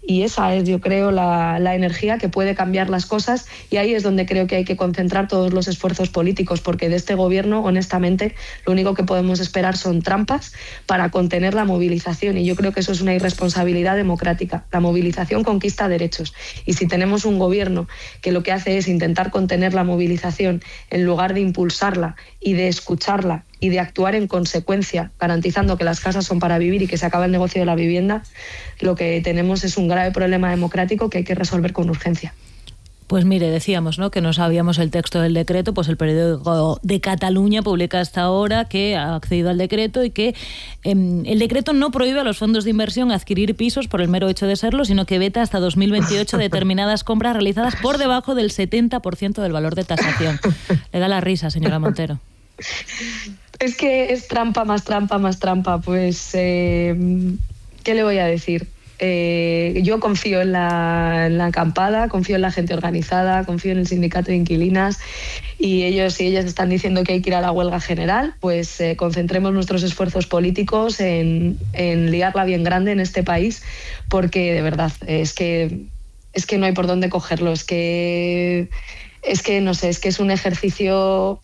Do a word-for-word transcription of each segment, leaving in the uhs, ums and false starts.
y esa es, yo creo, la, la energía que puede cambiar las cosas, y ahí es donde creo que hay que concentrar todos los esfuerzos políticos, porque de este gobierno, honestamente, lo único que podemos esperar son trampas para contener la movilización, y yo creo que eso es una irresponsabilidad democrática. La movilización conquista derechos, y si tenemos un gobierno que lo que hace es intentar contener la movilización en lugar de impulsarla y de escucharla y de actuar en consecuencia, garantizando que las casas son para vivir y que se acaba el negocio de la vivienda, lo que tenemos es un grave problema democrático que hay que resolver con urgencia. Pues mire, decíamos, ¿no?, que no sabíamos el texto del decreto, pues el periódico de Cataluña publica hasta ahora que ha accedido al decreto y que eh, el decreto no prohíbe a los fondos de inversión adquirir pisos por el mero hecho de serlo, sino que veta hasta dos mil veintiocho determinadas compras realizadas por debajo del setenta por ciento del valor de tasación. Le da la risa, señora Montero. Es que es trampa más trampa más trampa, pues eh, ¿qué le voy a decir? Eh, yo confío en la, en la acampada, confío en la gente organizada, confío en el sindicato de inquilinas, y ellos y ellas están diciendo que hay que ir a la huelga general, pues eh, concentremos nuestros esfuerzos políticos en, en liarla bien grande en este país, porque de verdad es que, es que no hay por dónde cogerlo, es que, es que no sé, es que es un ejercicio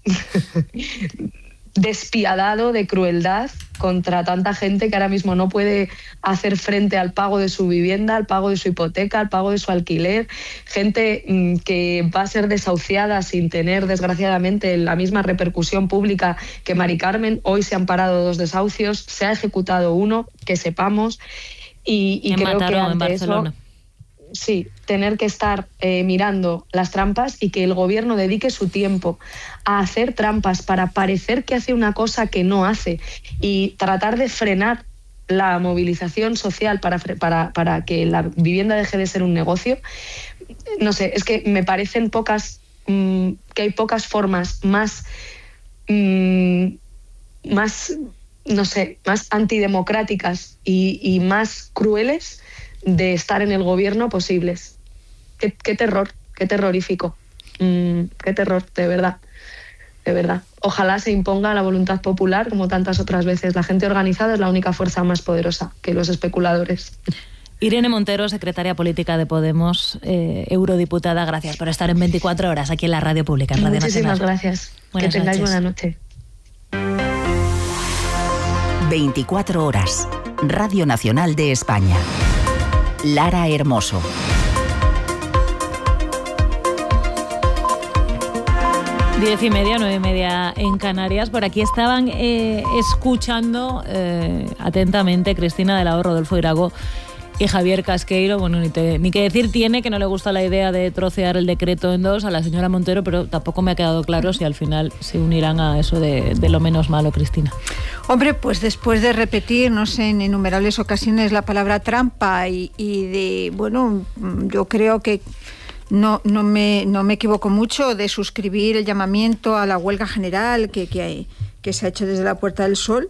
despiadado de crueldad contra tanta gente que ahora mismo no puede hacer frente al pago de su vivienda, al pago de su hipoteca, al pago de su alquiler, gente mmm, que va a ser desahuciada sin tener, desgraciadamente, la misma repercusión pública que Mari Carmen. Hoy se han parado dos desahucios, se ha ejecutado uno, que sepamos, y, y creo que ante en Barcelona. eso, sí, tener que estar eh, mirando las trampas, y que el gobierno dedique su tiempo a hacer trampas para parecer que hace una cosa que no hace, y tratar de frenar la movilización social para, para, para que la vivienda deje de ser un negocio. No sé, es que me parecen pocas, mmm, que hay pocas formas más, mmm, más, no sé, más antidemocráticas y, y más crueles de estar en el gobierno posibles. Qué, qué terror, qué terrorífico, mm, qué terror, de verdad, de verdad. Ojalá se imponga la voluntad popular como tantas otras veces. La gente organizada es la única fuerza más poderosa que los especuladores. Irene Montero, secretaria política de Podemos, eh, eurodiputada, gracias por estar en veinticuatro horas aquí en la Radio Pública, en Radio Muchísimas Nacional. gracias. Buenas que tengáis noches. buena noche. veinticuatro horas. Radio Nacional de España. Lara Hermoso. Diez y media, nueve y media en Canarias. Por aquí estaban eh, escuchando eh, atentamente Cristina de la O, Rodolfo Irago y Javier Casqueiro. Bueno, ni, te, ni que decir tiene que no le gusta la idea de trocear el decreto en dos a la señora Montero, pero tampoco me ha quedado claro si al final se unirán a eso de, de lo menos malo, Cristina. Hombre, pues después de repetir, no sé, en innumerables ocasiones la palabra trampa y, y de, bueno, yo creo que no, no, me, no me equivoco mucho de suscribir el llamamiento a la huelga general que, que, hay, que se ha hecho desde la Puerta del Sol.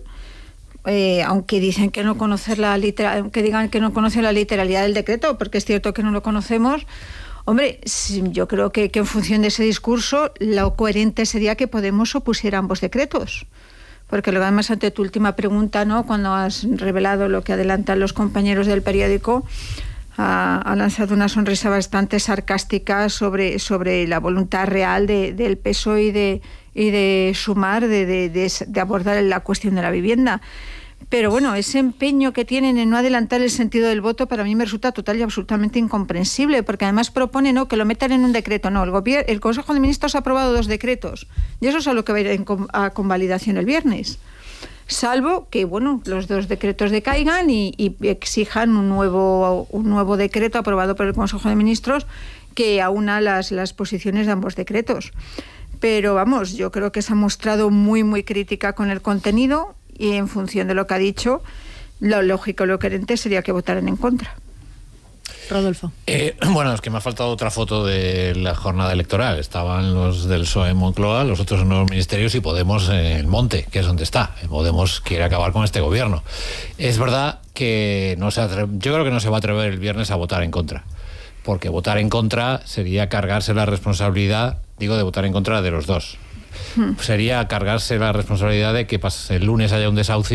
Eh, aunque dicen que no conocer la litera, aunque digan que no conocen la literalidad del decreto, porque es cierto que no lo conocemos. Hombre, yo creo que, que en función de ese discurso, lo coherente sería que Podemos opusiera ambos decretos. Porque luego, además, ante tu última pregunta, ¿no?, cuando has revelado lo que adelantan los compañeros del periódico, ha, ha lanzado una sonrisa bastante sarcástica sobre, sobre la voluntad real de, del P S O E y de, y de Sumar de, de, de, de abordar la cuestión de la vivienda. Pero bueno, ese empeño que tienen en no adelantar el sentido del voto para mí me resulta total y absolutamente incomprensible, porque además propone, no, que lo metan en un decreto. No, el, gobierno, el Consejo de Ministros ha aprobado dos decretos y eso es a lo que va a ir en, a convalidación el viernes. Salvo que, bueno, los dos decretos decaigan y, y exijan un nuevo, un nuevo decreto aprobado por el Consejo de Ministros que aúna las, las posiciones de ambos decretos. Pero vamos, yo creo que se ha mostrado muy, muy crítica con el contenido y en función de lo que ha dicho, lo lógico, lo coherente sería que votaran en contra. Rodolfo. Eh, bueno, es que me ha faltado otra foto de la jornada electoral. Estaban los del P S O E en Moncloa, los otros en los ministerios y Podemos en el Monte, que es donde está. Podemos quiere acabar con este gobierno. Es verdad que no se atre- yo creo que no se va a atrever el viernes a votar en contra, porque votar en contra sería cargarse la responsabilidad, digo, de votar en contra de los dos. Hmm. Sería cargarse la responsabilidad de que el lunes haya un desahucio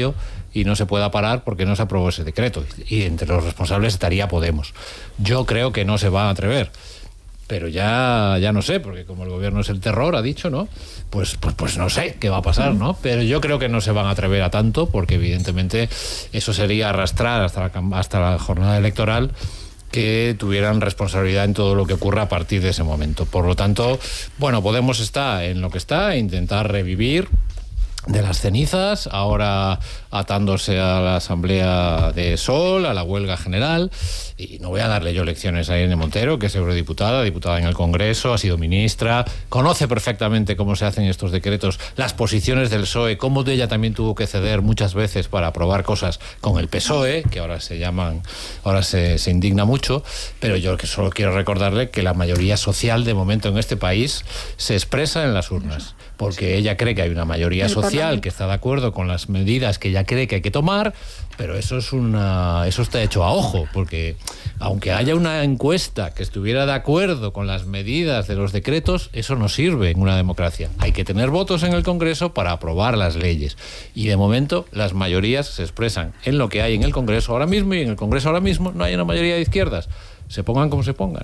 y no se pueda parar porque no se aprobó ese decreto. Y entre los responsables estaría Podemos. Yo creo que no se va a atrever. Pero ya, ya no sé, porque como el gobierno es el terror, ha dicho, ¿no? Pues, pues, pues no sé qué va a pasar, ¿no? Pero yo creo que no se van a atrever a tanto, porque evidentemente eso sería arrastrar hasta la, hasta la jornada electoral que tuvieran responsabilidad en todo lo que ocurra a partir de ese momento. Por lo tanto, bueno, Podemos está en lo que está, intentar revivir de las cenizas, ahora atándose a la Asamblea de Sol, a la huelga general, y no voy a darle yo lecciones a Irene Montero, que es eurodiputada, diputada en el Congreso, ha sido ministra, conoce perfectamente cómo se hacen estos decretos, las posiciones del P S O E, cómo ella también tuvo que ceder muchas veces para aprobar cosas con el P S O E, que ahora se llaman, ahora se, se indigna mucho, pero yo que solo quiero recordarle que la mayoría social de momento en este país se expresa en las urnas, porque ella cree que hay una mayoría social que está de acuerdo con las medidas que ella cree que hay que tomar, pero eso es una, eso está hecho a ojo, porque aunque haya una encuesta que estuviera de acuerdo con las medidas de los decretos, eso no sirve en una democracia. Hay que tener votos en el Congreso para aprobar las leyes. Y de momento las mayorías se expresan en lo que hay en el Congreso ahora mismo, y en el Congreso ahora mismo no hay una mayoría de izquierdas. Se pongan como se pongan.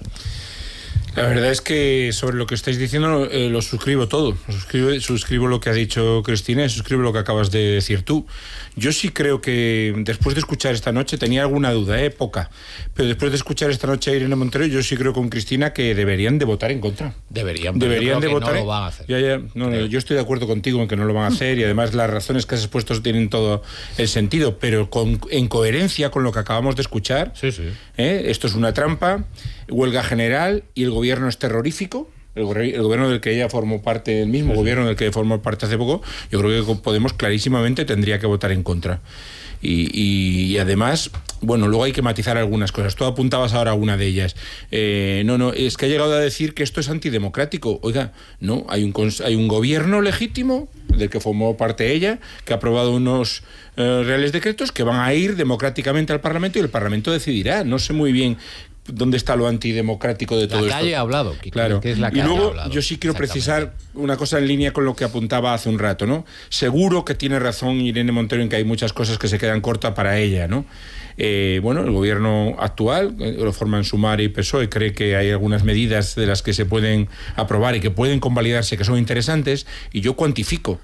La verdad es que sobre lo que estáis diciendo eh, lo suscribo todo. Suscribo, suscribo lo que ha dicho Cristina y suscribo lo que acabas de decir tú. Yo sí creo que después de escuchar esta noche, tenía alguna duda, eh, poca, pero después de escuchar esta noche a Irene Montero, yo sí creo con Cristina que deberían de votar en contra. Deberían, deberían de que votar. No lo van a hacer. Ya, ya, no, no, yo estoy de acuerdo contigo en que no lo van a hacer y además las razones que has expuesto tienen todo el sentido, pero con, en coherencia con lo que acabamos de escuchar. Sí, sí. ¿eh? Esto es una trampa, huelga general y el gobierno es terrorífico. El, el gobierno del que ella formó parte, el mismo sí, gobierno del que formó parte hace poco, yo creo que Podemos clarísimamente tendría que votar en contra. Y, y, y además, bueno, luego hay que matizar algunas cosas. Tú apuntabas ahora a una de ellas. Eh, no, no, es que ha llegado a decir que esto es antidemocrático. Oiga, no, hay un, hay un gobierno legítimo, del que formó parte ella, que ha aprobado unos eh, reales decretos que van a ir democráticamente al Parlamento y el Parlamento decidirá. No sé muy bien dónde está lo antidemocrático de todo esto. La calle ha hablado. Que, claro. Que es la calle y luego ha hablado. Yo sí quiero precisar una cosa en línea con lo que apuntaba hace un rato, ¿no? Seguro que tiene razón Irene Montero en que hay muchas cosas que se quedan cortas para ella, ¿no? Eh, bueno, el gobierno actual, eh, lo forman Sumar y P S O E, cree que hay algunas medidas de las que se pueden aprobar y que pueden convalidarse que son interesantes, y yo cuantifico.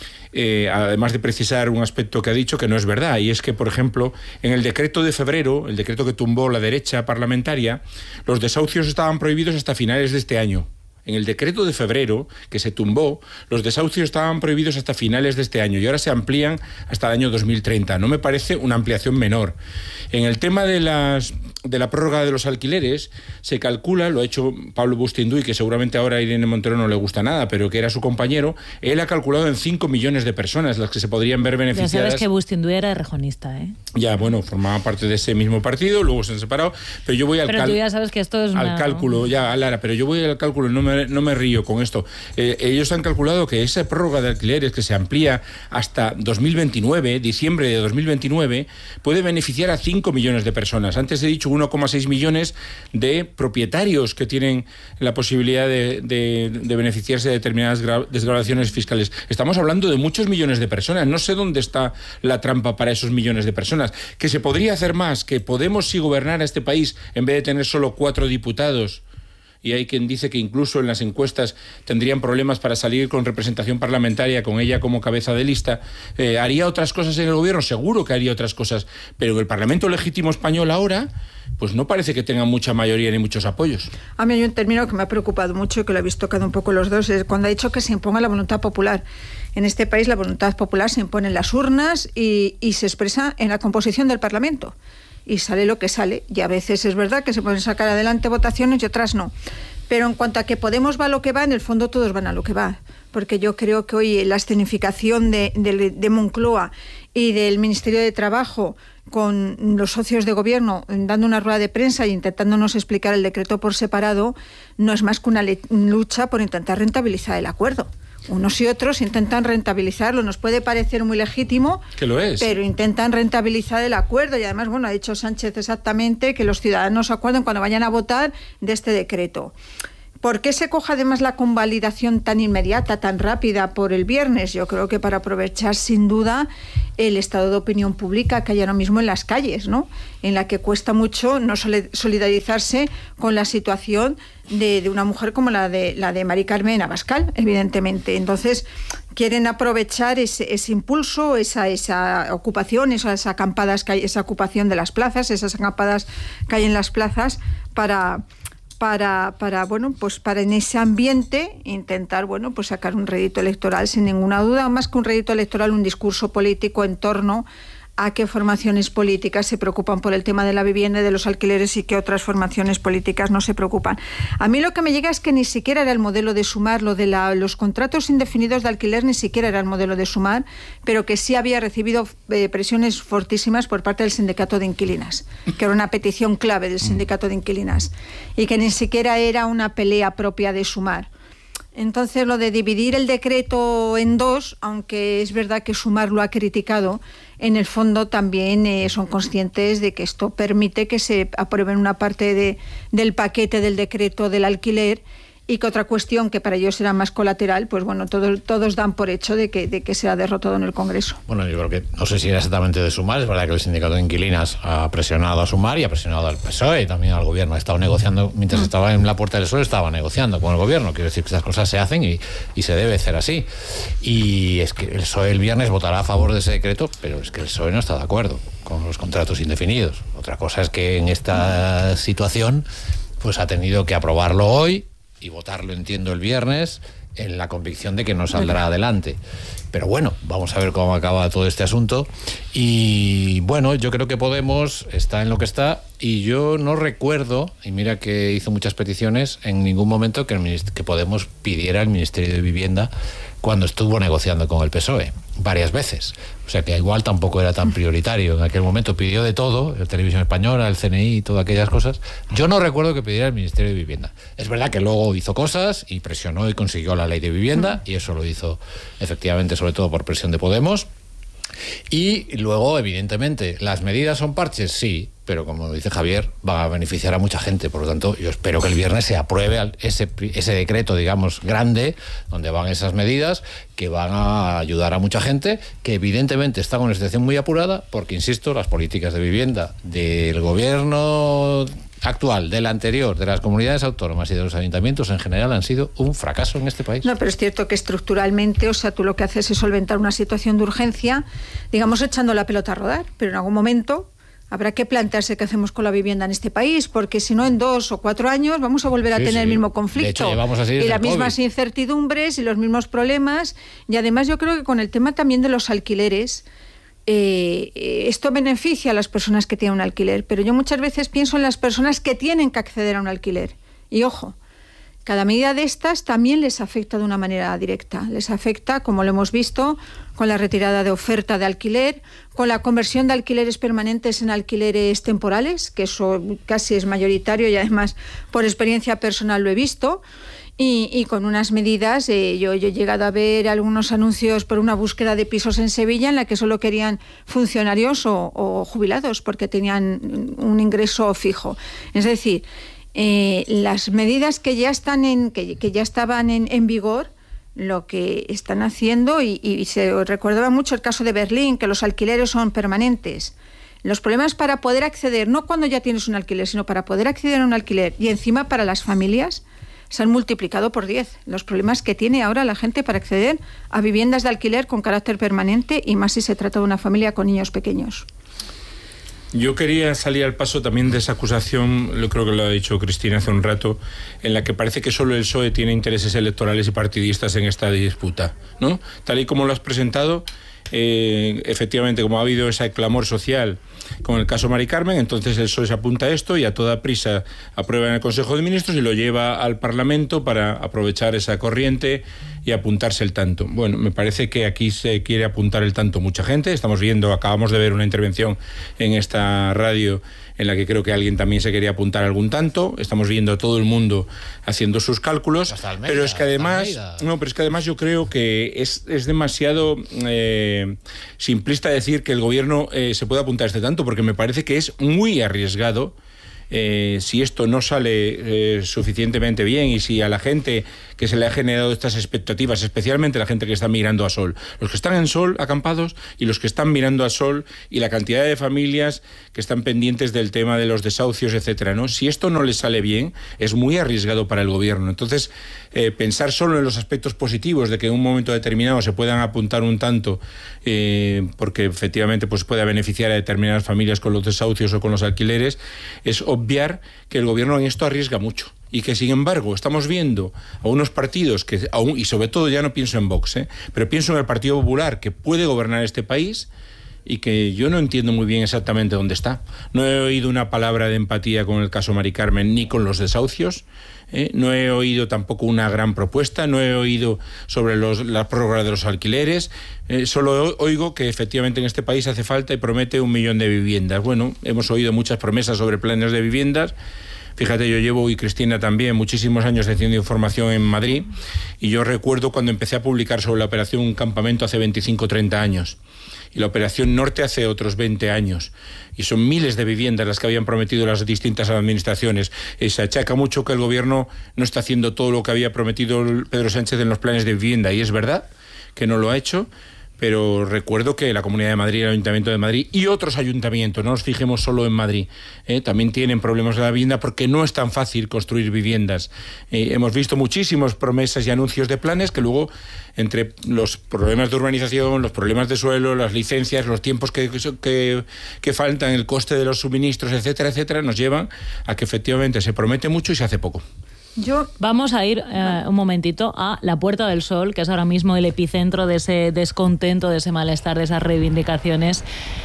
Eh, además de precisar un aspecto que ha dicho que no es verdad, y es que, por ejemplo, en el decreto de febrero, el decreto que tumbó la derecha parlamentaria, los desahucios estaban prohibidos hasta finales de este año. En el decreto de febrero, que se tumbó, los desahucios estaban prohibidos hasta finales de este año y ahora se amplían hasta el año dos mil treinta. No me parece una ampliación menor. En el tema de, las, de la prórroga de los alquileres, se calcula, lo ha hecho Pablo Bustinduy, que seguramente ahora a Irene Montero no le gusta nada, pero que era su compañero, él ha calculado en cinco millones de personas las que se podrían ver beneficiadas. Ya sabes que Bustinduy era rejonista, ¿eh? Ya, bueno, formaba parte de ese mismo partido, luego se han separado, pero yo voy al, pero cal- tú ya sabes que esto es al una... cálculo, ya, Lara, pero yo voy al cálculo, no me, no me río con esto. Eh, ellos han calculado que esa prórroga de alquileres que se amplía hasta dos mil veintinueve, diciembre de dos mil veintinueve, puede beneficiar a cinco millones de personas. Antes he dicho uno coma seis millones de propietarios que tienen la posibilidad de, de, de beneficiarse de determinadas gra- desgravaciones fiscales. Estamos hablando de muchos millones de personas. No sé dónde está la trampa para esos millones de personas. Que se podría hacer más, que Podemos sí gobernar a este país en vez de tener solo cuatro diputados. Y hay quien dice que incluso en las encuestas tendrían problemas para salir con representación parlamentaria, con ella como cabeza de lista. Eh, ¿Haría otras cosas en el gobierno? Seguro que haría otras cosas. Pero en el Parlamento legítimo español ahora, pues no parece que tenga mucha mayoría ni muchos apoyos. A mí hay un término que me ha preocupado mucho y que lo habéis tocado un poco los dos, es cuando ha dicho que se imponga la voluntad popular. En este país la voluntad popular se impone en las urnas y, y se expresa en la composición del Parlamento. Y sale lo que sale, y a veces es verdad que se pueden sacar adelante votaciones y otras no. Pero en cuanto a que Podemos va a lo que va, en el fondo todos van a lo que va. Porque yo creo que hoy la escenificación de, de, de Moncloa y del Ministerio de Trabajo con los socios de gobierno dando una rueda de prensa e intentándonos explicar el decreto por separado, no es más que una le- lucha por intentar rentabilizar el acuerdo. Unos y otros intentan rentabilizarlo. Nos puede parecer muy legítimo, que lo es, pero intentan rentabilizar el acuerdo. Y además, bueno, ha dicho Sánchez exactamente que los ciudadanos acuerden cuando vayan a votar de este decreto. ¿Por qué se coja además la convalidación tan inmediata, tan rápida por el viernes? Yo creo que para aprovechar sin duda el estado de opinión pública que hay ahora mismo en las calles, ¿no? En la que cuesta mucho no solidarizarse con la situación de, de una mujer como la de la de Mari Carmen Abascal, evidentemente. Entonces quieren aprovechar ese, ese impulso, esa, esa ocupación, esas acampadas que hay, esa ocupación de las plazas, esas acampadas que hay en las plazas para para, para bueno, pues para en ese ambiente intentar, bueno, pues sacar un rédito electoral sin ninguna duda, más que un rédito electoral, un discurso político en torno a qué formaciones políticas se preocupan por el tema de la vivienda y de los alquileres y qué otras formaciones políticas no se preocupan. A mí lo que me llega es que ni siquiera era el modelo de Sumar, lo de la, los contratos indefinidos de alquiler ni siquiera era el modelo de Sumar, pero que sí había recibido eh, presiones fortísimas por parte del sindicato de inquilinas, que era una petición clave del sindicato de inquilinas, y que ni siquiera era una pelea propia de Sumar. Entonces, lo de dividir el decreto en dos, aunque es verdad que Sumar lo ha criticado, en el fondo también eh, son conscientes de que esto permite que se apruebe una parte de, del paquete del decreto del alquiler, y que otra cuestión que para ellos será más colateral, pues bueno, todos, todos dan por hecho de que, de que será derrotado en el Congreso. Bueno, yo creo que, no sé si era exactamente de Sumar, es verdad que el sindicato de inquilinas ha presionado a Sumar y ha presionado al P S O E y también al gobierno. Ha estado negociando, mientras mm. estaba en la puerta del P S O E, estaba negociando con el gobierno. Quiero decir que estas cosas se hacen y, y se debe hacer así. Y es que el P S O E el viernes votará a favor de ese decreto, pero es que el P S O E no está de acuerdo con los contratos indefinidos. Otra cosa es que en esta situación pues ha tenido que aprobarlo hoy y votarlo, entiendo, el viernes, en la convicción de que no saldrá adelante. Pero bueno, vamos a ver cómo acaba todo este asunto. Y bueno, yo creo que Podemos está en lo que está, y yo no recuerdo, y mira que hizo muchas peticiones, en ningún momento que, el, que Podemos pidiera el Ministerio de Vivienda cuando estuvo negociando con el P S O E, varias veces. O sea que igual tampoco era tan prioritario. En aquel momento pidió de todo, la Televisión Española, el C N I y todas aquellas cosas. Yo no recuerdo que pidiera el Ministerio de Vivienda. Es verdad que luego hizo cosas y presionó y consiguió la ley de vivienda, y eso lo hizo efectivamente sobre todo por presión de Podemos. Y luego, evidentemente, ¿las medidas son parches? Sí, pero como dice Javier, va a beneficiar a mucha gente. Por lo tanto, yo espero que el viernes se apruebe ese, ese decreto, digamos, grande, donde van esas medidas que van a ayudar a mucha gente, que evidentemente está en una situación muy apurada, porque, insisto, las políticas de vivienda del gobierno actual, del anterior, de las comunidades autónomas y de los ayuntamientos en general han sido un fracaso en este país. No, pero es cierto que estructuralmente, o sea, tú lo que haces es solventar una situación de urgencia, digamos, echando la pelota a rodar, pero en algún momento habrá que plantearse qué hacemos con la vivienda en este país, porque si no, en dos o cuatro años vamos a volver a sí, tener sí. el mismo conflicto. De hecho, llevamos así desde y las el mismas COVID. Incertidumbres y los mismos problemas. Y además yo creo que con el tema también de los alquileres, Eh, esto beneficia a las personas que tienen un alquiler, pero yo muchas veces pienso en las personas que tienen que acceder a un alquiler. Y ojo, cada medida de estas también les afecta de una manera directa. Les afecta, como lo hemos visto, con la retirada de oferta de alquiler, con la conversión de alquileres permanentes en alquileres temporales, que eso casi es mayoritario y además por experiencia personal lo he visto. Y, y con unas medidas, eh, yo, yo he llegado a ver algunos anuncios por una búsqueda de pisos en Sevilla en la que solo querían funcionarios o, o jubilados porque tenían un ingreso fijo. Es decir, eh, las medidas que ya están en, que, que ya estaban en, en vigor, lo que están haciendo, y, y se recordaba mucho el caso de Berlín, que los alquileres son permanentes. Los problemas para poder acceder, no cuando ya tienes un alquiler, sino para poder acceder a un alquiler, y encima para las familias, se han multiplicado por diez los problemas que tiene ahora la gente para acceder a viviendas de alquiler con carácter permanente, y más si se trata de una familia con niños pequeños. Yo quería salir al paso también de esa acusación, yo creo que lo ha dicho Cristina hace un rato, en la que parece que solo el P S O E tiene intereses electorales y partidistas en esta disputa, ¿no? Tal y como lo has presentado, eh, efectivamente, como ha habido ese clamor social con el caso Mari Carmen, entonces el P S O E se apunta a esto y a toda prisa aprueba en el Consejo de Ministros y lo lleva al Parlamento para aprovechar esa corriente y apuntarse el tanto. Bueno, me parece que aquí se quiere apuntar el tanto mucha gente. Estamos viendo, acabamos de ver una intervención en esta radio en la que creo que alguien también se quería apuntar algún tanto. Estamos viendo a todo el mundo haciendo sus cálculos. Almeida, pero es que además, no, pero es que además yo creo que es, es demasiado eh, simplista decir que el gobierno eh, se puede apuntar a este tanto, porque me parece que es muy arriesgado Eh, si esto no sale eh, suficientemente bien y si a la gente que se le ha generado estas expectativas, especialmente la gente que está mirando a sol, los que están en sol acampados y los que están mirando a sol y la cantidad de familias que están pendientes del tema de los desahucios, etcétera, ¿no? Si esto no les sale bien, es muy arriesgado para el gobierno. Entonces, eh, pensar solo en los aspectos positivos de que en un momento determinado se puedan apuntar un tanto, eh, porque efectivamente pues pueda beneficiar a determinadas familias con los desahucios o con los alquileres, es obviar que el gobierno en esto arriesga mucho. Y que, sin embargo, estamos viendo a unos partidos que, aún, y sobre todo ya no pienso en Vox, ¿eh? pero pienso en el Partido Popular, que puede gobernar este país y que yo no entiendo muy bien exactamente dónde está. No he oído una palabra de empatía con el caso Mari Carmen ni con los desahucios. ¿eh? No he oído tampoco una gran propuesta, no he oído sobre los, la prórroga de los alquileres. Eh, solo oigo que efectivamente en este país hace falta y promete un millón de viviendas. Bueno, hemos oído muchas promesas sobre planes de viviendas. Fíjate, yo llevo, y Cristina también, muchísimos años haciendo información en Madrid, y yo recuerdo cuando empecé a publicar sobre la operación Un Campamento hace veinticinco o treinta años, y la operación Norte hace otros veinte años, y son miles de viviendas las que habían prometido las distintas administraciones. Eh, se achaca mucho que el gobierno no está haciendo todo lo que había prometido Pedro Sánchez en los planes de vivienda, y es verdad que no lo ha hecho. Pero recuerdo que la Comunidad de Madrid, el Ayuntamiento de Madrid y otros ayuntamientos, no nos fijemos solo en Madrid, ¿eh? también tienen problemas de la vivienda porque no es tan fácil construir viviendas. Eh, hemos visto muchísimas promesas y anuncios de planes que luego, entre los problemas de urbanización, los problemas de suelo, las licencias, los tiempos que, que, que faltan, el coste de los suministros, etcétera, etcétera, nos llevan a que efectivamente se promete mucho y se hace poco. Yo... Vamos a ir eh, un momentito a la Puerta del Sol, que es ahora mismo el epicentro de ese descontento, de ese malestar, de esas reivindicaciones.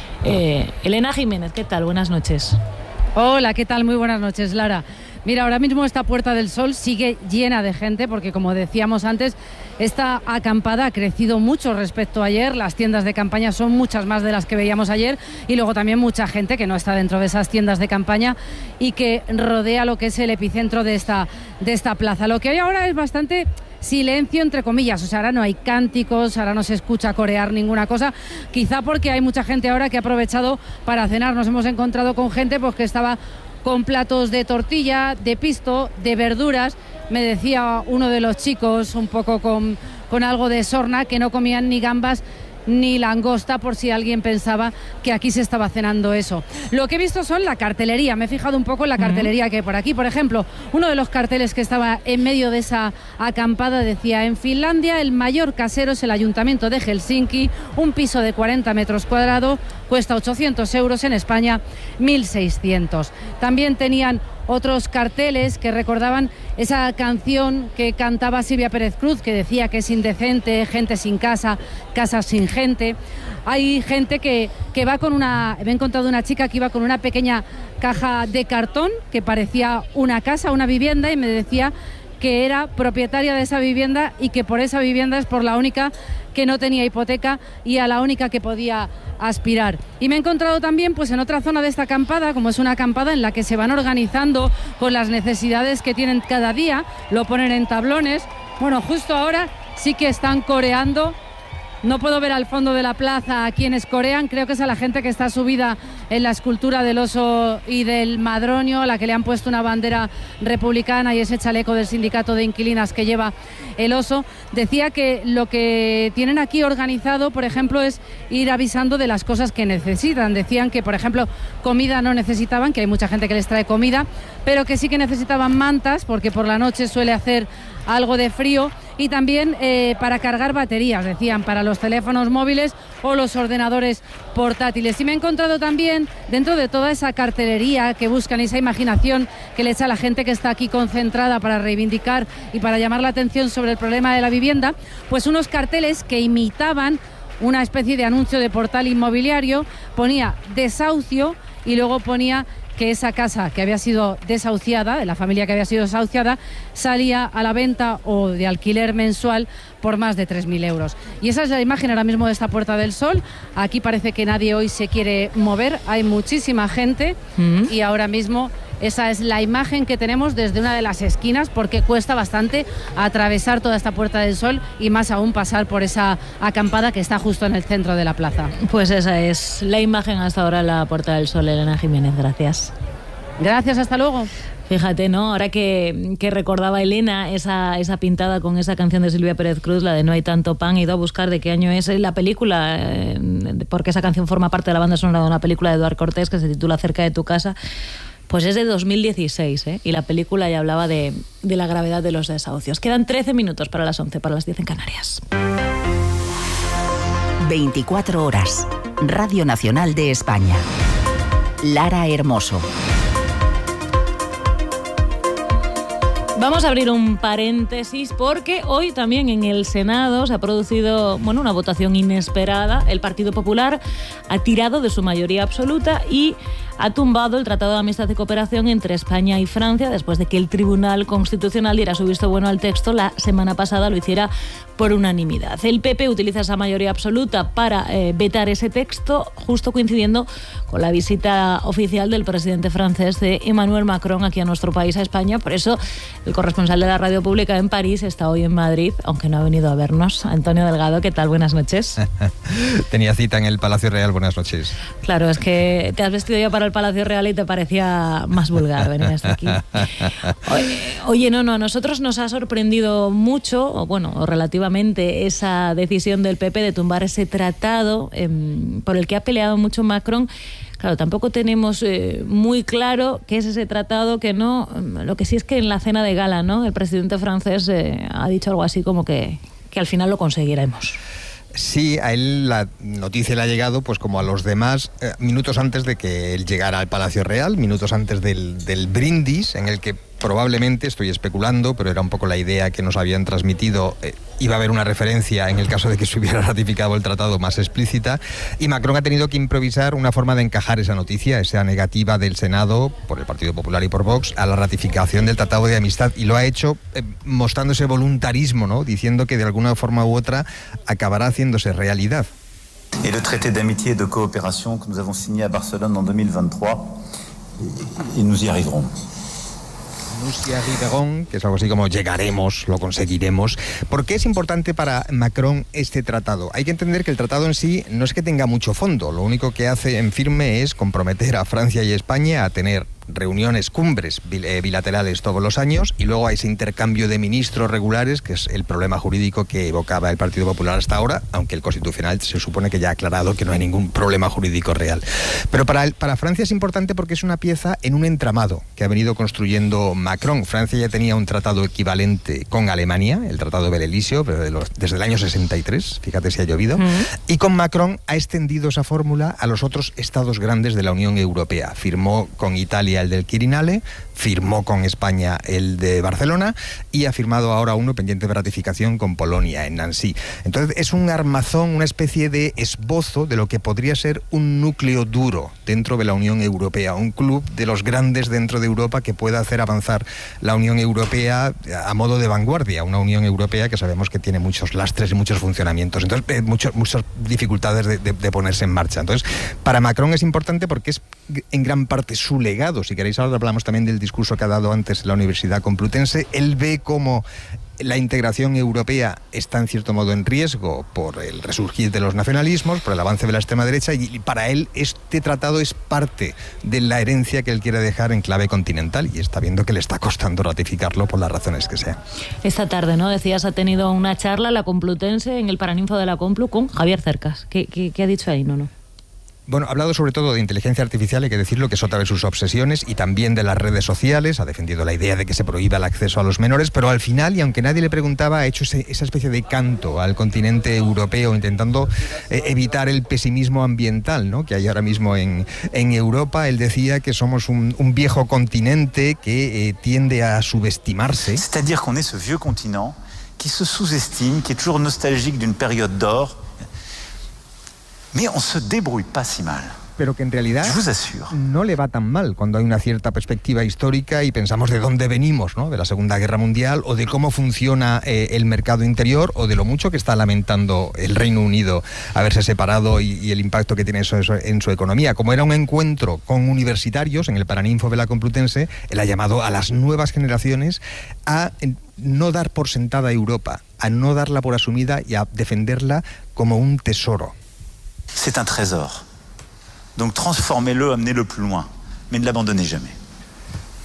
Eh, Elena Jiménez, ¿qué tal? Buenas noches. Hola, ¿qué tal? Muy buenas noches, Lara. Mira, ahora mismo esta Puerta del Sol sigue llena de gente porque, como decíamos antes, esta acampada ha crecido mucho respecto a ayer. Las tiendas de campaña son muchas más de las que veíamos ayer y luego también mucha gente que no está dentro de esas tiendas de campaña y que rodea lo que es el epicentro de esta, de esta plaza. Lo que hay ahora es bastante silencio, entre comillas, o sea, ahora no hay cánticos, ahora no se escucha corear ninguna cosa, quizá porque hay mucha gente ahora que ha aprovechado para cenar. Nos hemos encontrado con gente pues, que estaba con platos de tortilla, de pisto, de verduras. Me decía uno de los chicos, un poco con, con algo de sorna, que no comían ni gambas ni langosta, por si alguien pensaba que aquí se estaba cenando eso. Lo que he visto son la cartelería, me he fijado un poco en la cartelería que hay por aquí. Por ejemplo, uno de los carteles que estaba en medio de esa acampada decía: en Finlandia el mayor casero es el Ayuntamiento de Helsinki, un piso de cuarenta metros cuadrados cuesta ochocientos euros, en España mil seiscientos. También tenían otros carteles que recordaban esa canción que cantaba Silvia Pérez Cruz, que decía que es indecente, gente sin casa, casas sin gente. Hay gente que, que va con una... Me he encontrado una chica que iba con una pequeña caja de cartón que parecía una casa, una vivienda, y me decía que era propietaria de esa vivienda y que por esa vivienda es por la única que no tenía hipoteca y a la única que podía aspirar. Y me he encontrado también pues en otra zona de esta acampada, como es una acampada en la que se van organizando con las necesidades que tienen cada día, lo ponen en tablones. Bueno, justo ahora sí que están coreando. No puedo ver al fondo de la plaza a quienes corean, creo que es a la gente que está subida en la escultura del oso y del madroño, a la que le han puesto una bandera republicana y ese chaleco del sindicato de inquilinas que lleva el oso. Decía que lo que tienen aquí organizado, por ejemplo, es ir avisando de las cosas que necesitan. Decían que, por ejemplo, comida no necesitaban, que hay mucha gente que les trae comida, pero que sí que necesitaban mantas, porque por la noche suele hacer algo de frío, y también eh, para cargar baterías, decían, para los teléfonos móviles o los ordenadores portátiles. Y me he encontrado también, dentro de toda esa cartelería que buscan, esa imaginación que le echa a la gente que está aquí concentrada para reivindicar y para llamar la atención sobre el problema de la vivienda, pues unos carteles que imitaban una especie de anuncio de portal inmobiliario. Ponía desahucio y luego ponía que esa casa que había sido desahuciada, de la familia que había sido desahuciada, salía a la venta o de alquiler mensual por más de tres mil euros. Y esa es la imagen ahora mismo de esta Puerta del Sol. Aquí parece que nadie hoy se quiere mover, hay muchísima gente mm. y ahora mismo esa es la imagen que tenemos desde una de las esquinas, porque cuesta bastante atravesar toda esta Puerta del Sol y más aún pasar por esa acampada que está justo en el centro de la plaza. Pues esa es la imagen hasta ahora en la Puerta del Sol. Elena Jiménez, gracias. Gracias, hasta luego. Fíjate, ¿no? Ahora que, que recordaba Elena esa, esa pintada con esa canción de Silvia Pérez Cruz, la de No hay tanto pan, he ido a buscar de qué año es la película, eh, porque esa canción forma parte de la banda sonora de una película de Eduard Cortés que se titula Cerca de tu casa. Pues es de dos mil dieciséis, ¿eh? Y la película ya hablaba de, de la gravedad de los desahucios. Quedan trece minutos para las once, para las diez en Canarias. veinticuatro horas. Radio Nacional de España. Lara Hermoso. Vamos a abrir un paréntesis porque hoy también en el Senado se ha producido, bueno, una votación inesperada. El Partido Popular ha tirado de su mayoría absoluta y ha tumbado el Tratado de Amistad y Cooperación entre España y Francia después de que el Tribunal Constitucional diera su visto bueno al texto. La semana pasada lo hiciera por unanimidad. El P P utiliza esa mayoría absoluta para eh, vetar ese texto, justo coincidiendo con la visita oficial del presidente francés de Emmanuel Macron aquí a nuestro país, a España. Por eso el corresponsal de la radio pública en París está hoy en Madrid, aunque no ha venido a vernos. Antonio Delgado, ¿qué tal? Buenas noches. Tenía cita en el Palacio Real. Buenas noches. Claro, es que te has vestido ya para el Palacio Real y te parecía más vulgar venir hasta aquí. Oye, oye, no, no, a nosotros nos ha sorprendido mucho, o bueno, relativamente, esa decisión del P P de tumbar ese tratado eh, por el que ha peleado mucho Macron. Claro, tampoco tenemos eh, muy claro qué es ese tratado, que no. Lo que sí es que en la cena de gala, ¿no?, el presidente francés eh, ha dicho algo así como que, que al final lo conseguiremos. Sí, a él la noticia le ha llegado, pues como a los demás, eh, minutos antes de que él llegara al Palacio Real, minutos antes del, del brindis, en el que probablemente, estoy especulando, pero era un poco la idea que nos habían transmitido, eh, iba a haber una referencia en el caso de que se hubiera ratificado el tratado más explícita, y Macron ha tenido que improvisar una forma de encajar esa noticia, esa negativa del Senado, por el Partido Popular y por Vox, a la ratificación del Tratado de Amistad, y lo ha hecho eh, mostrando ese voluntarismo, ¿no?, diciendo que de alguna forma u otra acabará haciéndose realidad. Et le traité d'amitié et de coopération que nous avons signé à Barcelone en deux mille vingt-trois, et nous y arriverons. Nous y arriverons, que es algo así como llegaremos, lo conseguiremos. ¿Por qué es importante para Macron este tratado? Hay que entender que el tratado en sí no es que tenga mucho fondo, lo único que hace en firme es comprometer a Francia y España a tener reuniones, cumbres bilaterales todos los años, y luego hay ese intercambio de ministros regulares, que es el problema jurídico que evocaba el Partido Popular hasta ahora, aunque el Constitucional se supone que ya ha aclarado que no hay ningún problema jurídico real. Pero para, el, para Francia es importante porque es una pieza en un entramado que ha venido construyendo Macron. Francia ya tenía un tratado equivalente con Alemania, el Tratado de Belelisio, pero de los, desde el año sesenta y tres, fíjate si ha llovido, mm. y con Macron ha extendido esa fórmula a los otros estados grandes de la Unión Europea. Firmó con Italia el del Quirinale, firmó con España el de Barcelona y ha firmado ahora uno pendiente de ratificación con Polonia en Nancy. Entonces es un armazón, una especie de esbozo de lo que podría ser un núcleo duro dentro de la Unión Europea, un club de los grandes dentro de Europa que pueda hacer avanzar la Unión Europea a modo de vanguardia, una Unión Europea que sabemos que tiene muchos lastres y muchos funcionamientos, entonces eh, muchos, muchas dificultades de, de, de ponerse en marcha. Entonces para Macron es importante porque es en gran parte su legado. Si queréis, ahora hablamos también del discurso que ha dado antes en la Universidad Complutense. Él ve cómo la integración europea está en cierto modo en riesgo por el resurgir de los nacionalismos, por el avance de la extrema derecha, y para él este tratado es parte de la herencia que él quiere dejar en clave continental, y está viendo que le está costando ratificarlo por las razones que sean. Esta tarde, ¿no?, decías, ha tenido una charla la Complutense en el Paraninfo de la Complu con Javier Cercas. ¿Qué, qué, qué ha dicho ahí, no, no? Bueno, ha hablado sobre todo de inteligencia artificial, hay que decirlo, que es otra de sus obsesiones, y también de las redes sociales. Ha defendido la idea de que se prohíba el acceso a los menores, pero al final, y aunque nadie le preguntaba, ha hecho ese, esa especie de canto al continente europeo, intentando eh, evitar el pesimismo ambiental, ¿no?, que hay ahora mismo en, en Europa. Él decía que somos un, un viejo continente que eh, tiende a subestimarse. C'est-à-dire qu'on est ce vieux continent qui se sous-estime, qui est toujours nostalgique d'une période d'or. Mais on se débrouille pas si mal. Pero que en realidad no le va tan mal cuando hay una cierta perspectiva histórica y pensamos de dónde venimos, ¿no?, de la Segunda Guerra Mundial, o de cómo funciona eh, el mercado interior, o de lo mucho que está lamentando el Reino Unido haberse separado y, y el impacto que tiene eso, eso en su economía. Como era un encuentro con universitarios en el Paraninfo de la Complutense, él ha llamado a las nuevas generaciones a no dar por sentada a Europa, a no darla por asumida y a defenderla como un tesoro. C'est un trésor. Donc transformez-le, amenez-le plus loin, mais ne l'abandonnez jamais.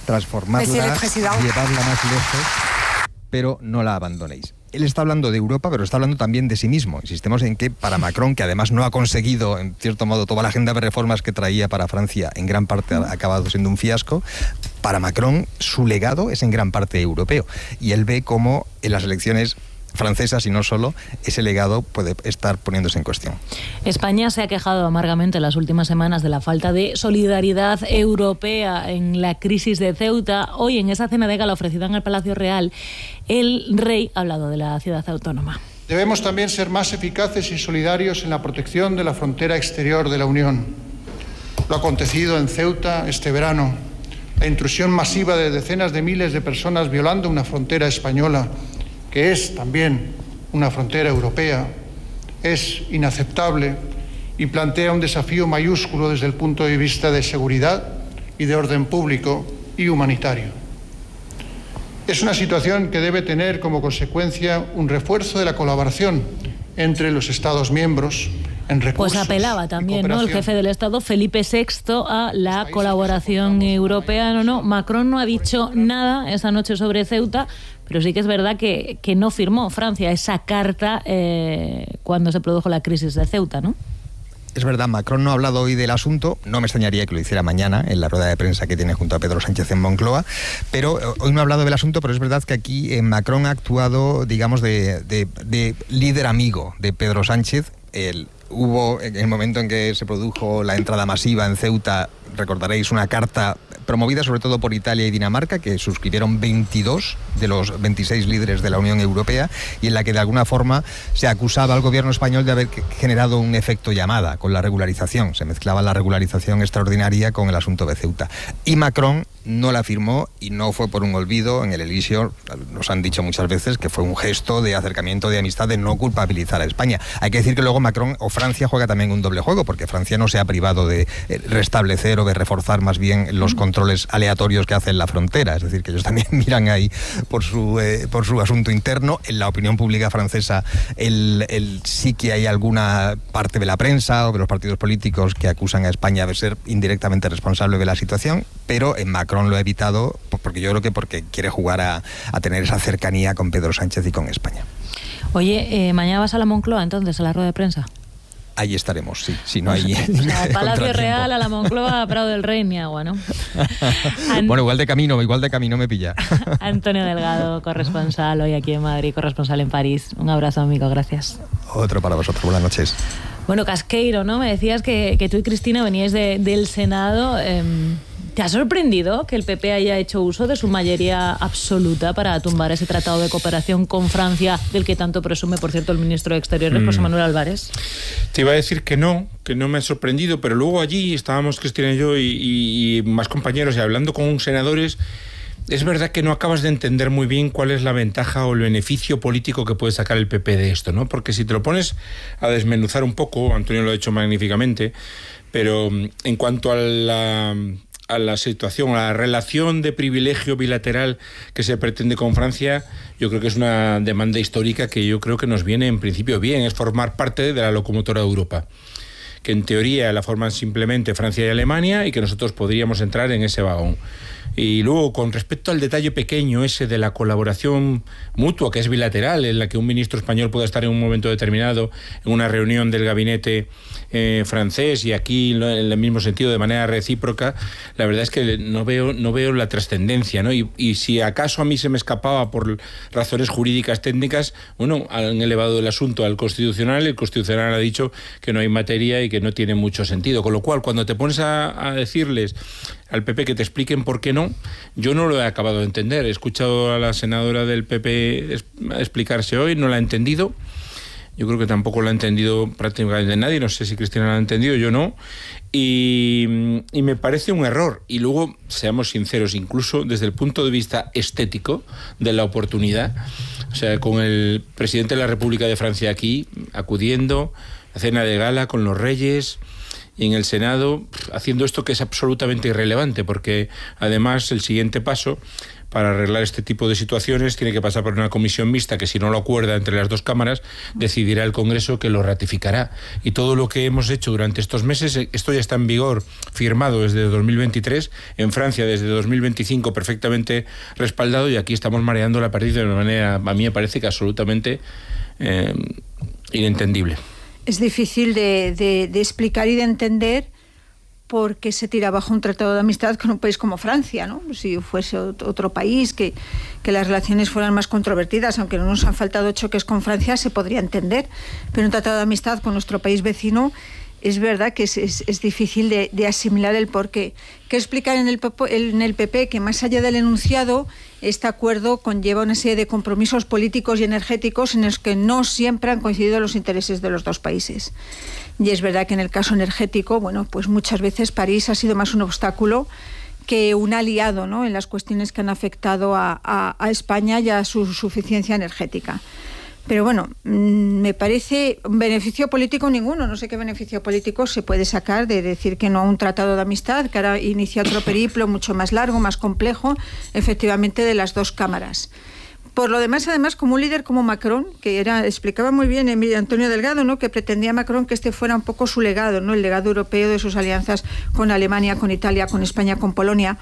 transformarla, llevarla más lejos, pero no la abandonéis. Él está hablando de Europa, pero está hablando también de sí mismo. Insistemos en que para Macron, que además no ha conseguido, en cierto modo, toda la agenda de reformas que traía para Francia, en gran parte ha acabado siendo un fiasco, para Macron su legado es en gran parte europeo. Y él ve cómo en las elecciones francesas y no solo, ese legado puede estar poniéndose en cuestión. España se ha quejado amargamente en las últimas semanas de la falta de solidaridad europea en la crisis de Ceuta. Hoy, en esa cena de gala ofrecida en el Palacio Real, el rey ha hablado de la ciudad autónoma. Debemos también ser más eficaces y solidarios en la protección de la frontera exterior de la Unión. Lo acontecido en Ceuta este verano, la intrusión masiva de decenas de miles de personas violando una frontera española, que es también una frontera europea, es inaceptable y plantea un desafío mayúsculo desde el punto de vista de seguridad y de orden público y humanitario. Es una situación que debe tener como consecuencia un refuerzo de la colaboración entre los Estados miembros en recursos. Pues apelaba también, ¿no?, el jefe del Estado, Felipe sexto, a la colaboración europea. No, no, Macron no ha dicho nada esa noche sobre Ceuta, pero sí que es verdad que, que no firmó Francia esa carta eh, cuando se produjo la crisis de Ceuta, ¿no? Es verdad, Macron no ha hablado hoy del asunto, no me extrañaría que lo hiciera mañana en la rueda de prensa que tiene junto a Pedro Sánchez en Moncloa, pero hoy no ha hablado del asunto, pero es verdad que aquí eh, Macron ha actuado, digamos, de, de, de líder amigo de Pedro Sánchez. El, hubo, en el momento en que se produjo la entrada masiva en Ceuta, recordaréis, una carta promovida sobre todo por Italia y Dinamarca, que suscribieron veintidós de los veintiséis líderes de la Unión Europea, y en la que de alguna forma se acusaba al gobierno español de haber generado un efecto llamada con la regularización. Se mezclaba la regularización extraordinaria con el asunto de Ceuta. Y Macron no la firmó, y no fue por un olvido. En el Elíseo nos han dicho muchas veces que fue un gesto de acercamiento, de amistad, de no culpabilizar a España. Hay que decir que luego Macron o Francia juega también un doble juego, porque Francia no se ha privado de restablecer o de reforzar más bien los controles aleatorios que hace en la frontera. Es decir, que ellos también miran ahí por su, eh, por su asunto interno. En la opinión pública francesa el, el, sí que hay alguna parte de la prensa o de los partidos políticos que acusan a España de ser indirectamente responsable de la situación, pero en Macron lo ha evitado, porque yo creo que porque quiere jugar a, a tener esa cercanía con Pedro Sánchez y con España. Oye, eh, ¿mañana vas a la Moncloa entonces, a la rueda de prensa? Ahí estaremos, sí, si no hay... O sea, Palacio Real, a la Moncloa, a Prado del Rey, ni agua, ¿no? An... Bueno, igual de camino, igual de camino me pilla. Antonio Delgado, corresponsal hoy aquí en Madrid, corresponsal en París. Un abrazo, amigo, gracias. Otro para vosotros, buenas noches. Bueno, Casqueiro, ¿no? Me decías que, que tú y Cristina veníais de, del Senado. Eh, ¿Te ha sorprendido que el P P haya hecho uso de su mayoría absoluta para tumbar ese tratado de cooperación con Francia, del que tanto presume, por cierto, el ministro de Exteriores, mm. José Manuel Álvarez? Te iba a decir que no, que no me ha sorprendido, pero luego allí estábamos Cristina y yo y, y, y más compañeros y hablando con senadores. Es verdad que no acabas de entender muy bien cuál es la ventaja o el beneficio político que puede sacar el P P de esto, ¿no? Porque si te lo pones a desmenuzar un poco, Antonio lo ha hecho magníficamente, pero en cuanto a la... a la situación, a la relación de privilegio bilateral que se pretende con Francia, yo creo que es una demanda histórica que yo creo que nos viene en principio bien, es formar parte de la locomotora de Europa, que en teoría la forman simplemente Francia y Alemania y que nosotros podríamos entrar en ese vagón. Y luego, con respecto al detalle pequeño ese de la colaboración mutua, que es bilateral, en la que un ministro español pueda estar en un momento determinado en una reunión del gabinete eh, francés y aquí en el mismo sentido, de manera recíproca, la verdad es que no veo, no veo la trascendencia, ¿no? Y, y si acaso a mí se me escapaba por razones jurídicas técnicas, bueno, han elevado el asunto al Constitucional, el Constitucional ha dicho que no hay materia y que no tiene mucho sentido, con lo cual, cuando te pones a, a decirles al P P que te expliquen por qué no, yo no lo he acabado de entender. He escuchado a la senadora del P P explicarse hoy, no la he entendido. Yo creo que tampoco lo ha entendido prácticamente nadie, no sé si Cristina lo ha entendido, yo no. Y, y me parece un error. Y luego, seamos sinceros, incluso desde el punto de vista estético de la oportunidad, o sea, con el presidente de la República de Francia aquí, acudiendo a cena de gala con los reyes, y en el Senado haciendo esto que es absolutamente irrelevante, porque además el siguiente paso para arreglar este tipo de situaciones tiene que pasar por una comisión mixta que, si no lo acuerda entre las dos cámaras, decidirá el Congreso, que lo ratificará. Y todo lo que hemos hecho durante estos meses, esto ya está en vigor, firmado desde dos mil veintitrés, en Francia desde dos mil veinticinco perfectamente respaldado, y aquí estamos mareando la perdiz de una manera, a mí me parece que absolutamente eh, inentendible. Es difícil de, de, de explicar y de entender por qué se tira abajo un tratado de amistad con un país como Francia, ¿no? Si fuese otro país, que, que las relaciones fueran más controvertidas, aunque no nos han faltado choques con Francia, se podría entender. Pero un tratado de amistad con nuestro país vecino, es verdad que es, es, es difícil de, de asimilar el porqué. ¿Qué explicar en el, en el P P? Que más allá del enunciado, este acuerdo conlleva una serie de compromisos políticos y energéticos en los que no siempre han coincidido los intereses de los dos países. Y es verdad que en el caso energético, bueno, pues muchas veces París ha sido más un obstáculo que un aliado, ¿no?, en las cuestiones que han afectado a, a, a España y a su suficiencia energética. Pero bueno, me parece beneficio político ninguno. No sé qué beneficio político se puede sacar de decir que no a un tratado de amistad, que ahora inicia otro periplo mucho más largo, más complejo, efectivamente, de las dos cámaras. Por lo demás, además, como un líder como Macron, que era, explicaba muy bien Emilio Antonio Delgado, ¿no?, que pretendía Macron que este fuera un poco su legado, ¿no?, el legado europeo de sus alianzas con Alemania, con Italia, con España, con Polonia.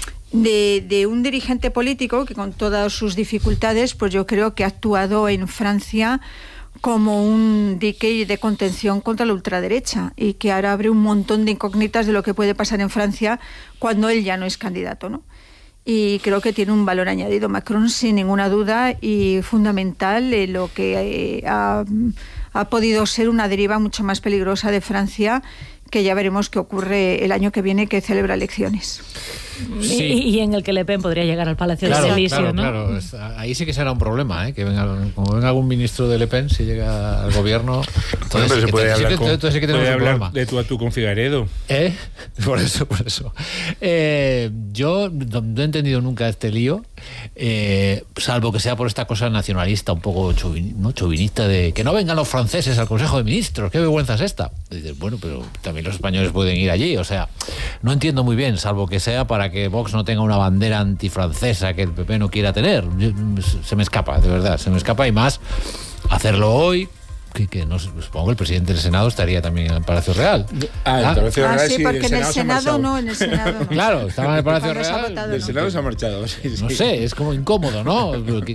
De, de un dirigente político que, con todas sus dificultades, pues yo creo que ha actuado en Francia como un dique de contención contra la ultraderecha, y que ahora abre un montón de incógnitas de lo que puede pasar en Francia cuando él ya no es candidato, ¿no? Y creo que tiene un valor añadido Macron, sin ninguna duda, y fundamental en lo que eh, ha, ha podido ser una deriva mucho más peligrosa de Francia, que ya veremos qué ocurre el año que viene, que celebra elecciones. Sí. Y, y en el que Le Pen podría llegar al Palacio claro, de Elíseo, claro, ¿no? Claro, ahí sí que será un problema, ¿eh? Que venga, como venga algún ministro de Le Pen, si llega al gobierno, entonces, bueno, sí, se puede que, hablar, sí, con, que, entonces sí que tenemos puede un hablar problema. de tú a tú con Figaredo. ¿Eh? Por eso, por eso. Eh, yo no he entendido nunca este lío, eh, salvo que sea por esta cosa nacionalista, un poco chuvin, ¿no? chauvinista, de que no vengan los franceses al Consejo de Ministros, qué vergüenza es esta. Y dices, bueno, pero también los españoles pueden ir allí, o sea, no entiendo muy bien, salvo que sea para que Vox no tenga una bandera antifrancesa que el P P no quiera tener. Se me escapa, de verdad, se me escapa, y más hacerlo hoy, que, que no supongo que el presidente del Senado estaría también en el Palacio Real. Ah, en el Palacio ah, Real sí, sí, porque en el Senado Senado no, en el Senado no. Claro, estaba en el Palacio Real. Del Senado se ha marchado. Sí, sí. No sé, es como incómodo, ¿no?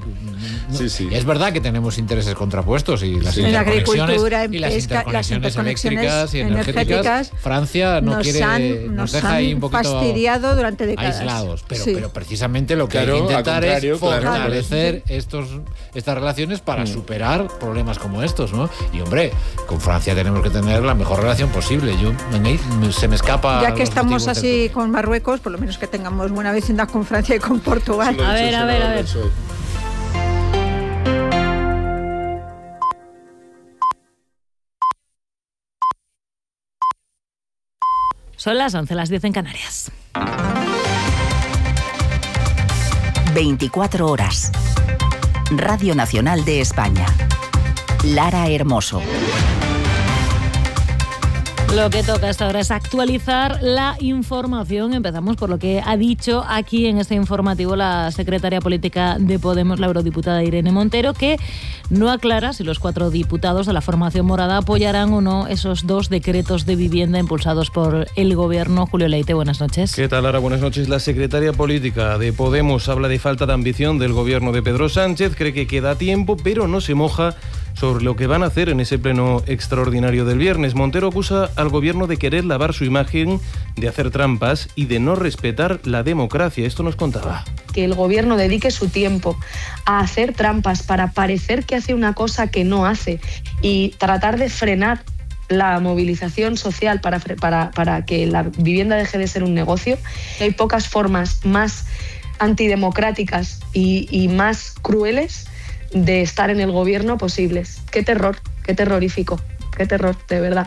Sí, sí. Es verdad que tenemos intereses contrapuestos y las sí. interconexiones, en y las pesca, interconexiones, las interconexiones eléctricas y energéticas. energéticas Francia no nos quiere, han, nos, nos deja han ahí un poquito fastidiado durante décadas. Aislados, pero, sí. pero precisamente lo que claro, hay que intentar es fortalecer claro. estos, estas relaciones para mm. superar problemas como estos, ¿no? Y hombre, con Francia tenemos que tener la mejor relación posible. Yo se me escapa. Ya que estamos así con Marruecos, por lo menos que tengamos buena vecindad con Francia y con Portugal. A ver, a ver, a ver. Son las once, las diez en Canarias. veinticuatro horas. Radio Nacional de España. Lara Hermoso. Lo que toca hasta ahora es actualizar la información. Empezamos por lo que ha dicho aquí en este informativo la secretaria política de Podemos, la eurodiputada Irene Montero, que no aclara si los cuatro diputados de la formación morada apoyarán o no esos dos decretos de vivienda impulsados por el gobierno. Julio Leite, buenas noches. ¿Qué tal, Lara? Buenas noches. La secretaria política de Podemos habla de falta de ambición del gobierno de Pedro Sánchez, cree que queda tiempo, pero no se moja sobre lo que van a hacer en ese pleno extraordinario del viernes. Montero acusa al gobierno de querer lavar su imagen, de hacer trampas y de no respetar la democracia. Esto nos contaba. Que el gobierno dedique su tiempo a hacer trampas para parecer que hace una cosa que no hace y tratar de frenar la movilización social para, para, para que la vivienda deje de ser un negocio. Hay pocas formas más antidemocráticas y, y más crueles de estar en el gobierno posibles. Qué terror, qué terrorífico, qué terror, de verdad.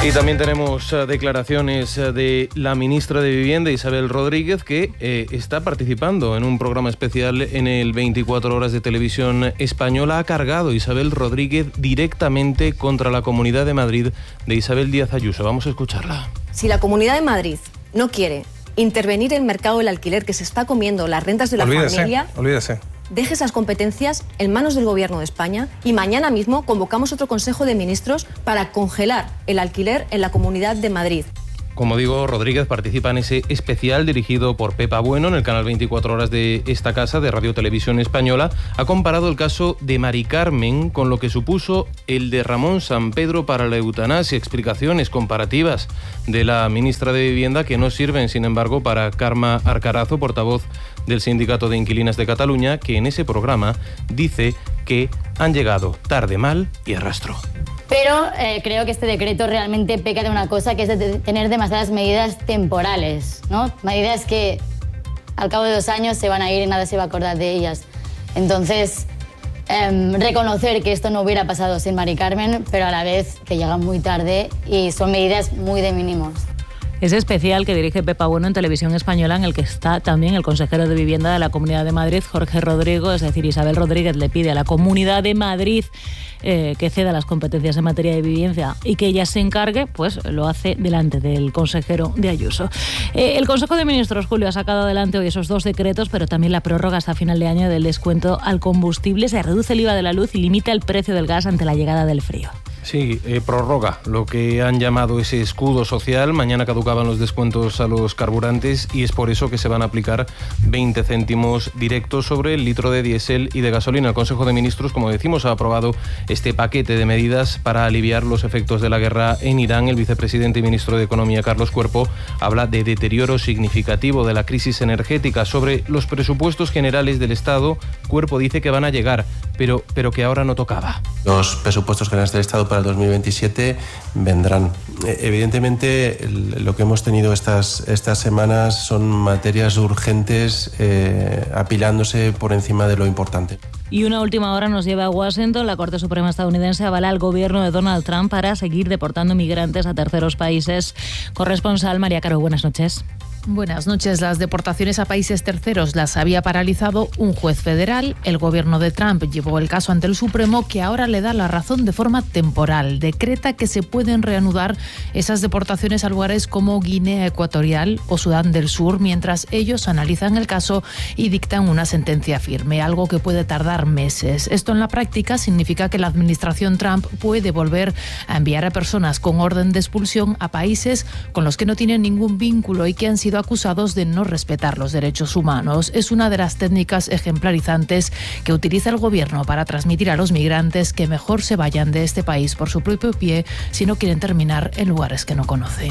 Y también tenemos uh, declaraciones uh, de la ministra de Vivienda, Isabel Rodríguez, que eh, está participando en un programa especial en el veinticuatro horas de televisión española. Ha cargado Isabel Rodríguez directamente contra la Comunidad de Madrid de Isabel Díaz Ayuso. Vamos a escucharla. Si la Comunidad de Madrid no quiere intervenir en el mercado del alquiler que se está comiendo las rentas de la olvídese, familia... Olvídese. Deje esas competencias en manos del Gobierno de España y mañana mismo convocamos otro Consejo de Ministros para congelar el alquiler en la Comunidad de Madrid. Como digo, Rodríguez participa en ese especial dirigido por Pepa Bueno en el canal veinticuatro horas de esta casa de Radio Televisión Española. Ha comparado el caso de Mari Carmen con lo que supuso el de Ramón Sampedro para la eutanasia. Explicaciones comparativas de la ministra de Vivienda que no sirven, sin embargo, para Carme Arcarazo, portavoz del Sindicato de Inquilinas de Cataluña, que en ese programa dice que han llegado tarde, mal y a rastro. Pero eh, creo que este decreto realmente peca de una cosa, que es de tener demasiadas medidas temporales, ¿no? Medidas que al cabo de dos años se van a ir y nadie se va a acordar de ellas. Entonces, eh, reconocer que esto no hubiera pasado sin Mari Carmen, pero a la vez que llegan muy tarde y son medidas muy de mínimos. Ese especial que dirige Pepa Bueno en Televisión Española, en el que está también el consejero de Vivienda de la Comunidad de Madrid, Jorge Rodrigo, es decir, Isabel Rodríguez le pide a la Comunidad de Madrid eh, que ceda las competencias en materia de vivienda y que ella se encargue, pues lo hace delante del consejero de Ayuso. Eh, el Consejo de Ministros, Julio, ha sacado adelante hoy esos dos decretos, pero también la prórroga hasta final de año del descuento al combustible. Se reduce el I V A de la luz y limita el precio del gas ante la llegada del frío. Sí, eh, prorroga lo que han llamado ese escudo social. Mañana caducaban los descuentos a los carburantes y es por eso que se van a aplicar veinte céntimos directos sobre el litro de diésel y de gasolina. El Consejo de Ministros, como decimos, ha aprobado este paquete de medidas para aliviar los efectos de la guerra en Irán. El vicepresidente y ministro de Economía, Carlos Cuerpo, habla de deterioro significativo de la crisis energética. Sobre los presupuestos generales del Estado, Cuerpo dice que van a llegar, pero, pero que ahora no tocaba. Los presupuestos generales del Estado para el dos mil veintisiete vendrán. Evidentemente, lo que hemos tenido estas, estas semanas son materias urgentes eh, apilándose por encima de lo importante. Y una última hora nos lleva a Washington. La Corte Suprema estadounidense avala al gobierno de Donald Trump para seguir deportando migrantes a terceros países. Corresponsal María Caro, buenas noches. Buenas noches. Las deportaciones a países terceros las había paralizado un juez federal. El gobierno de Trump llevó el caso ante el Supremo, que ahora le da la razón de forma temporal. Decreta que se pueden reanudar esas deportaciones a lugares como Guinea Ecuatorial o Sudán del Sur, mientras ellos analizan el caso y dictan una sentencia firme, algo que puede tardar meses. Esto en la práctica significa que la administración Trump puede volver a enviar a personas con orden de expulsión a países con los que no tienen ningún vínculo y que han sido acusados de no respetar los derechos humanos. Es una de las técnicas ejemplarizantes que utiliza el gobierno para transmitir a los migrantes que mejor se vayan de este país por su propio pie si no quieren terminar en lugares que no conocen.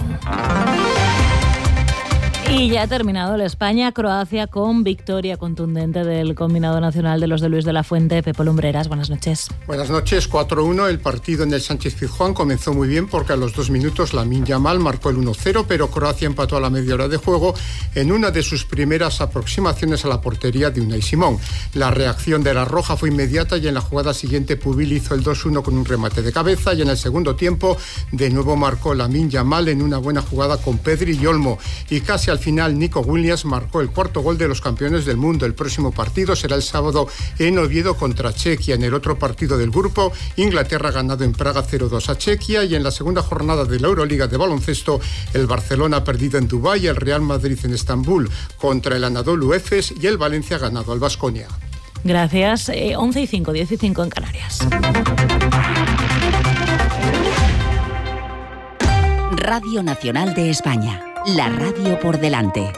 Y ya ha terminado el España-Croacia con victoria contundente del combinado nacional de los de Luis de la Fuente. Pepe Lumbreras, buenas noches. Buenas noches, cuatro uno. El partido en el Sánchez-Pizjuán comenzó muy bien porque a los dos minutos Lamine Yamal marcó el uno cero, pero Croacia empató a la media hora de juego en una de sus primeras aproximaciones a la portería de Unai Simón. La reacción de la Roja fue inmediata y en la jugada siguiente Pubil hizo el dos uno con un remate de cabeza y en el segundo tiempo de nuevo marcó Lamine Yamal en una buena jugada con Pedri y Olmo. Y casi al final Nico Williams marcó el cuarto gol de los campeones del mundo. El próximo partido será el sábado en Oviedo contra Chequia. En el otro partido del grupo, Inglaterra ha ganado en Praga cero dos a Chequia y en la segunda jornada de la Euroliga de baloncesto, el Barcelona ha perdido en Dubái, el Real Madrid en Estambul contra el Anadolu Efes y el Valencia ha ganado al Baskonia. Gracias. Eh, once y cinco, diez y cinco en Canarias. Radio Nacional de España. La radio por delante.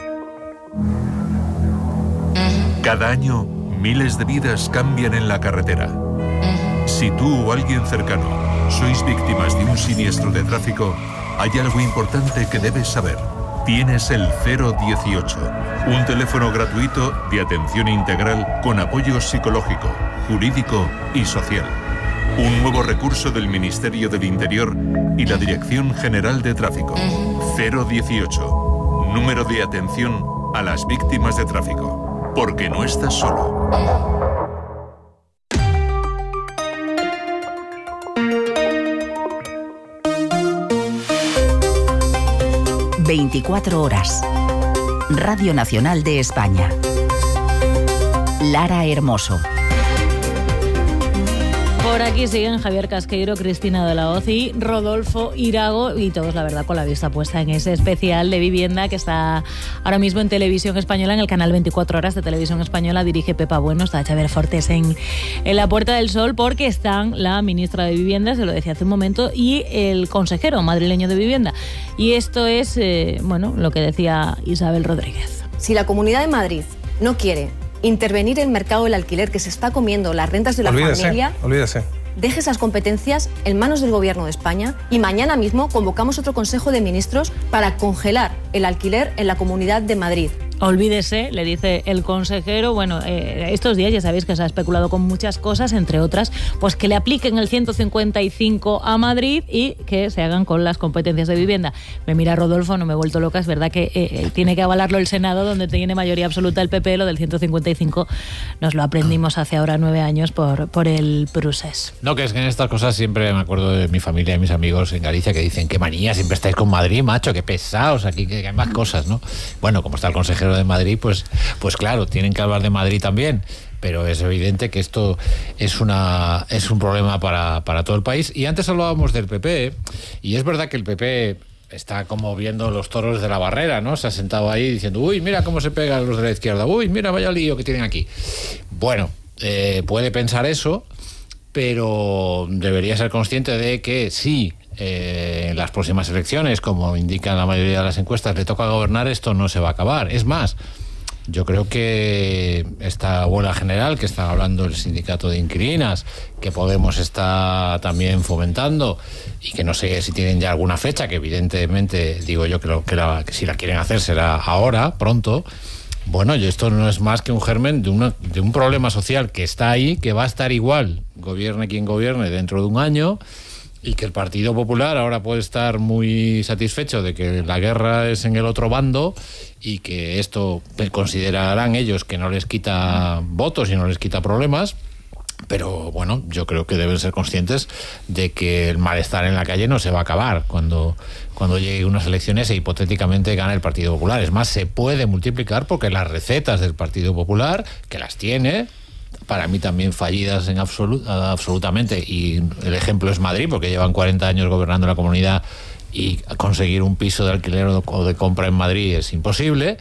Cada año, miles de vidas cambian en la carretera. Si tú o alguien cercano sois víctimas de un siniestro de tráfico, hay algo importante que debes saber. Tienes el cero dieciocho, un teléfono gratuito de atención integral con apoyo psicológico, jurídico y social. Un nuevo recurso del Ministerio del Interior y la Dirección General de Tráfico. cero dieciocho, número de atención a las víctimas de tráfico. Porque no estás solo. veinticuatro horas. Radio Nacional de España. Lara Hermoso. Por aquí siguen Javier Casqueiro, Cristina de la Hoz y Rodolfo Irago, y todos, la verdad, con la vista puesta en ese especial de vivienda que está ahora mismo en Televisión Española, en el canal veinticuatro horas de Televisión Española. Dirige Pepa Bueno, está Xavier Fortes en, en la Puerta del Sol, porque están la ministra de Vivienda, se lo decía hace un momento, y el consejero madrileño de Vivienda. Y esto es, eh, bueno, lo que decía Isabel Rodríguez. Si la Comunidad de Madrid no quiere intervenir en el mercado del alquiler que se está comiendo las rentas de la olvídese, familia, olvídese. Deje esas competencias en manos del Gobierno de España y mañana mismo convocamos otro Consejo de Ministros para congelar el alquiler en la Comunidad de Madrid. Olvídese, le dice el consejero. Bueno, eh, estos días ya sabéis que se ha especulado con muchas cosas, entre otras, pues que le apliquen el ciento cincuenta y cinco a Madrid y que se hagan con las competencias de vivienda. Me mira Rodolfo, no me he vuelto loca, es verdad que eh, tiene que avalarlo el Senado, donde tiene mayoría absoluta el P P. Lo del ciento cincuenta y cinco nos lo aprendimos hace ahora nueve años por, por el procés. No, que es que en estas cosas siempre me acuerdo de mi familia y mis amigos en Galicia que dicen, qué manía, siempre estáis con Madrid, macho, qué pesados, aquí que hay más cosas, ¿no? Bueno, como está el consejero de Madrid, pues, pues claro, tienen que hablar de Madrid también, pero es evidente que esto es una es un problema para, para todo el país. Y antes hablábamos del P P, y es verdad que el P P está como viendo los toros de la barrera, ¿no? Se ha sentado ahí diciendo, uy, mira cómo se pegan los de la izquierda, uy, mira, vaya lío que tienen aquí. Bueno, eh, puede pensar eso, pero debería ser consciente de que sí, eh, en las próximas elecciones, como indican la mayoría de las encuestas, le toca gobernar, esto no se va a acabar. Es más, yo creo que esta huelga general que está hablando el sindicato de inquilinas, que Podemos está también fomentando y que no sé si tienen ya alguna fecha, que evidentemente digo yo que, lo, que, la, que si la quieren hacer será ahora, pronto. Bueno, y esto no es más que un germen de, una, de un problema social que está ahí, que va a estar igual, gobierne quien gobierne, dentro de un año, y que el Partido Popular ahora puede estar muy satisfecho de que la guerra es en el otro bando y que esto considerarán ellos que no les quita votos y no les quita problemas. Pero bueno, yo creo que deben ser conscientes de que el malestar en la calle no se va a acabar cuando, cuando llegue unas elecciones e hipotéticamente gane el Partido Popular. Es más, se puede multiplicar porque las recetas del Partido Popular, que las tiene, para mí también fallidas en absolut, absolutamente, y el ejemplo es Madrid, porque llevan cuarenta años gobernando la comunidad y conseguir un piso de alquiler o de compra en Madrid es imposible.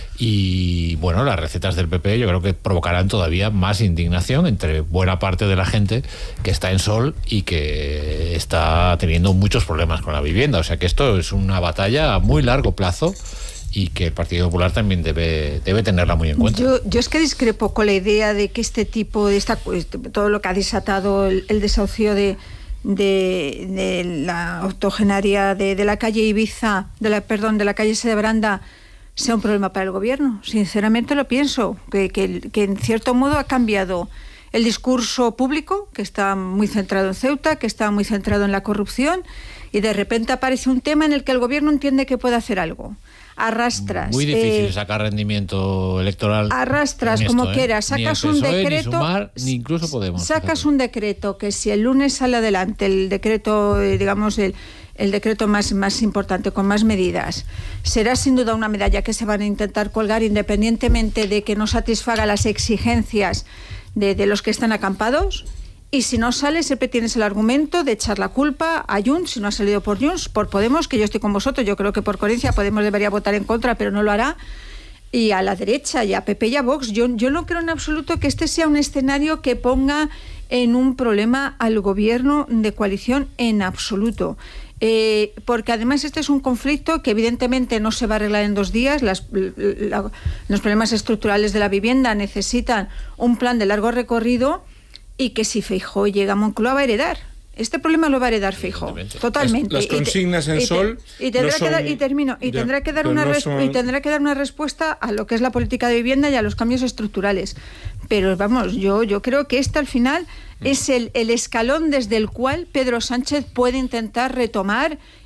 Y bueno, las recetas del P P yo creo que provocarán todavía más indignación entre buena parte de la gente que está en Sol y que está teniendo muchos problemas con la vivienda. O sea que esto es una batalla a muy largo plazo y que el Partido Popular también debe, debe tenerla muy en cuenta. Yo, yo es que discrepo con la idea de que este tipo de esta, todo lo que ha desatado el, el desahucio de De, de la octogenaria de, de la calle Ibiza, de la perdón, de la calle Sebranda, sea un problema para el gobierno. Sinceramente lo pienso, que, que, que en cierto modo ha cambiado el discurso público, que está muy centrado en Ceuta, que está muy centrado en la corrupción, y de repente aparece un tema en el que el gobierno entiende que puede hacer algo. Arrastras. Muy difícil eh, sacar rendimiento electoral. Arrastras esto, como ¿eh? quieras, sacas ni el P S O E, un decreto. Ni Sumar, ni incluso Podemos. Sacas fíjate. un decreto que si el lunes sale adelante el decreto, eh, digamos, el, el decreto más, más importante, con más medidas, será sin duda una medalla que se van a intentar colgar independientemente de que no satisfaga las exigencias de, de los que están acampados. Y si no sale, siempre tienes el argumento de echar la culpa a Junts, si no ha salido por Junts, por Podemos, que yo estoy con vosotros, yo creo que por coherencia Podemos debería votar en contra, pero no lo hará, y a la derecha, y a P P y a Vox. Yo, yo no creo en absoluto que este sea un escenario que ponga en un problema al gobierno de coalición, en absoluto. Eh, porque además este es un conflicto que evidentemente no se va a arreglar en dos días. Las, la, los problemas estructurales de la vivienda necesitan un plan de largo recorrido, y que si Feijóo llega a Moncloa va a heredar. Este problema lo va a heredar Feijóo, totalmente. Las, las consignas en y te, Sol y, te, y tendrá no son, que dar, y termino y ya, tendrá que dar pero una no res, son... y tendrá que dar una respuesta a lo que es la política de vivienda y a los cambios estructurales. Pero vamos, yo yo creo que este al final es el, el escalón desde el cual Pedro Sánchez puede intentar retomar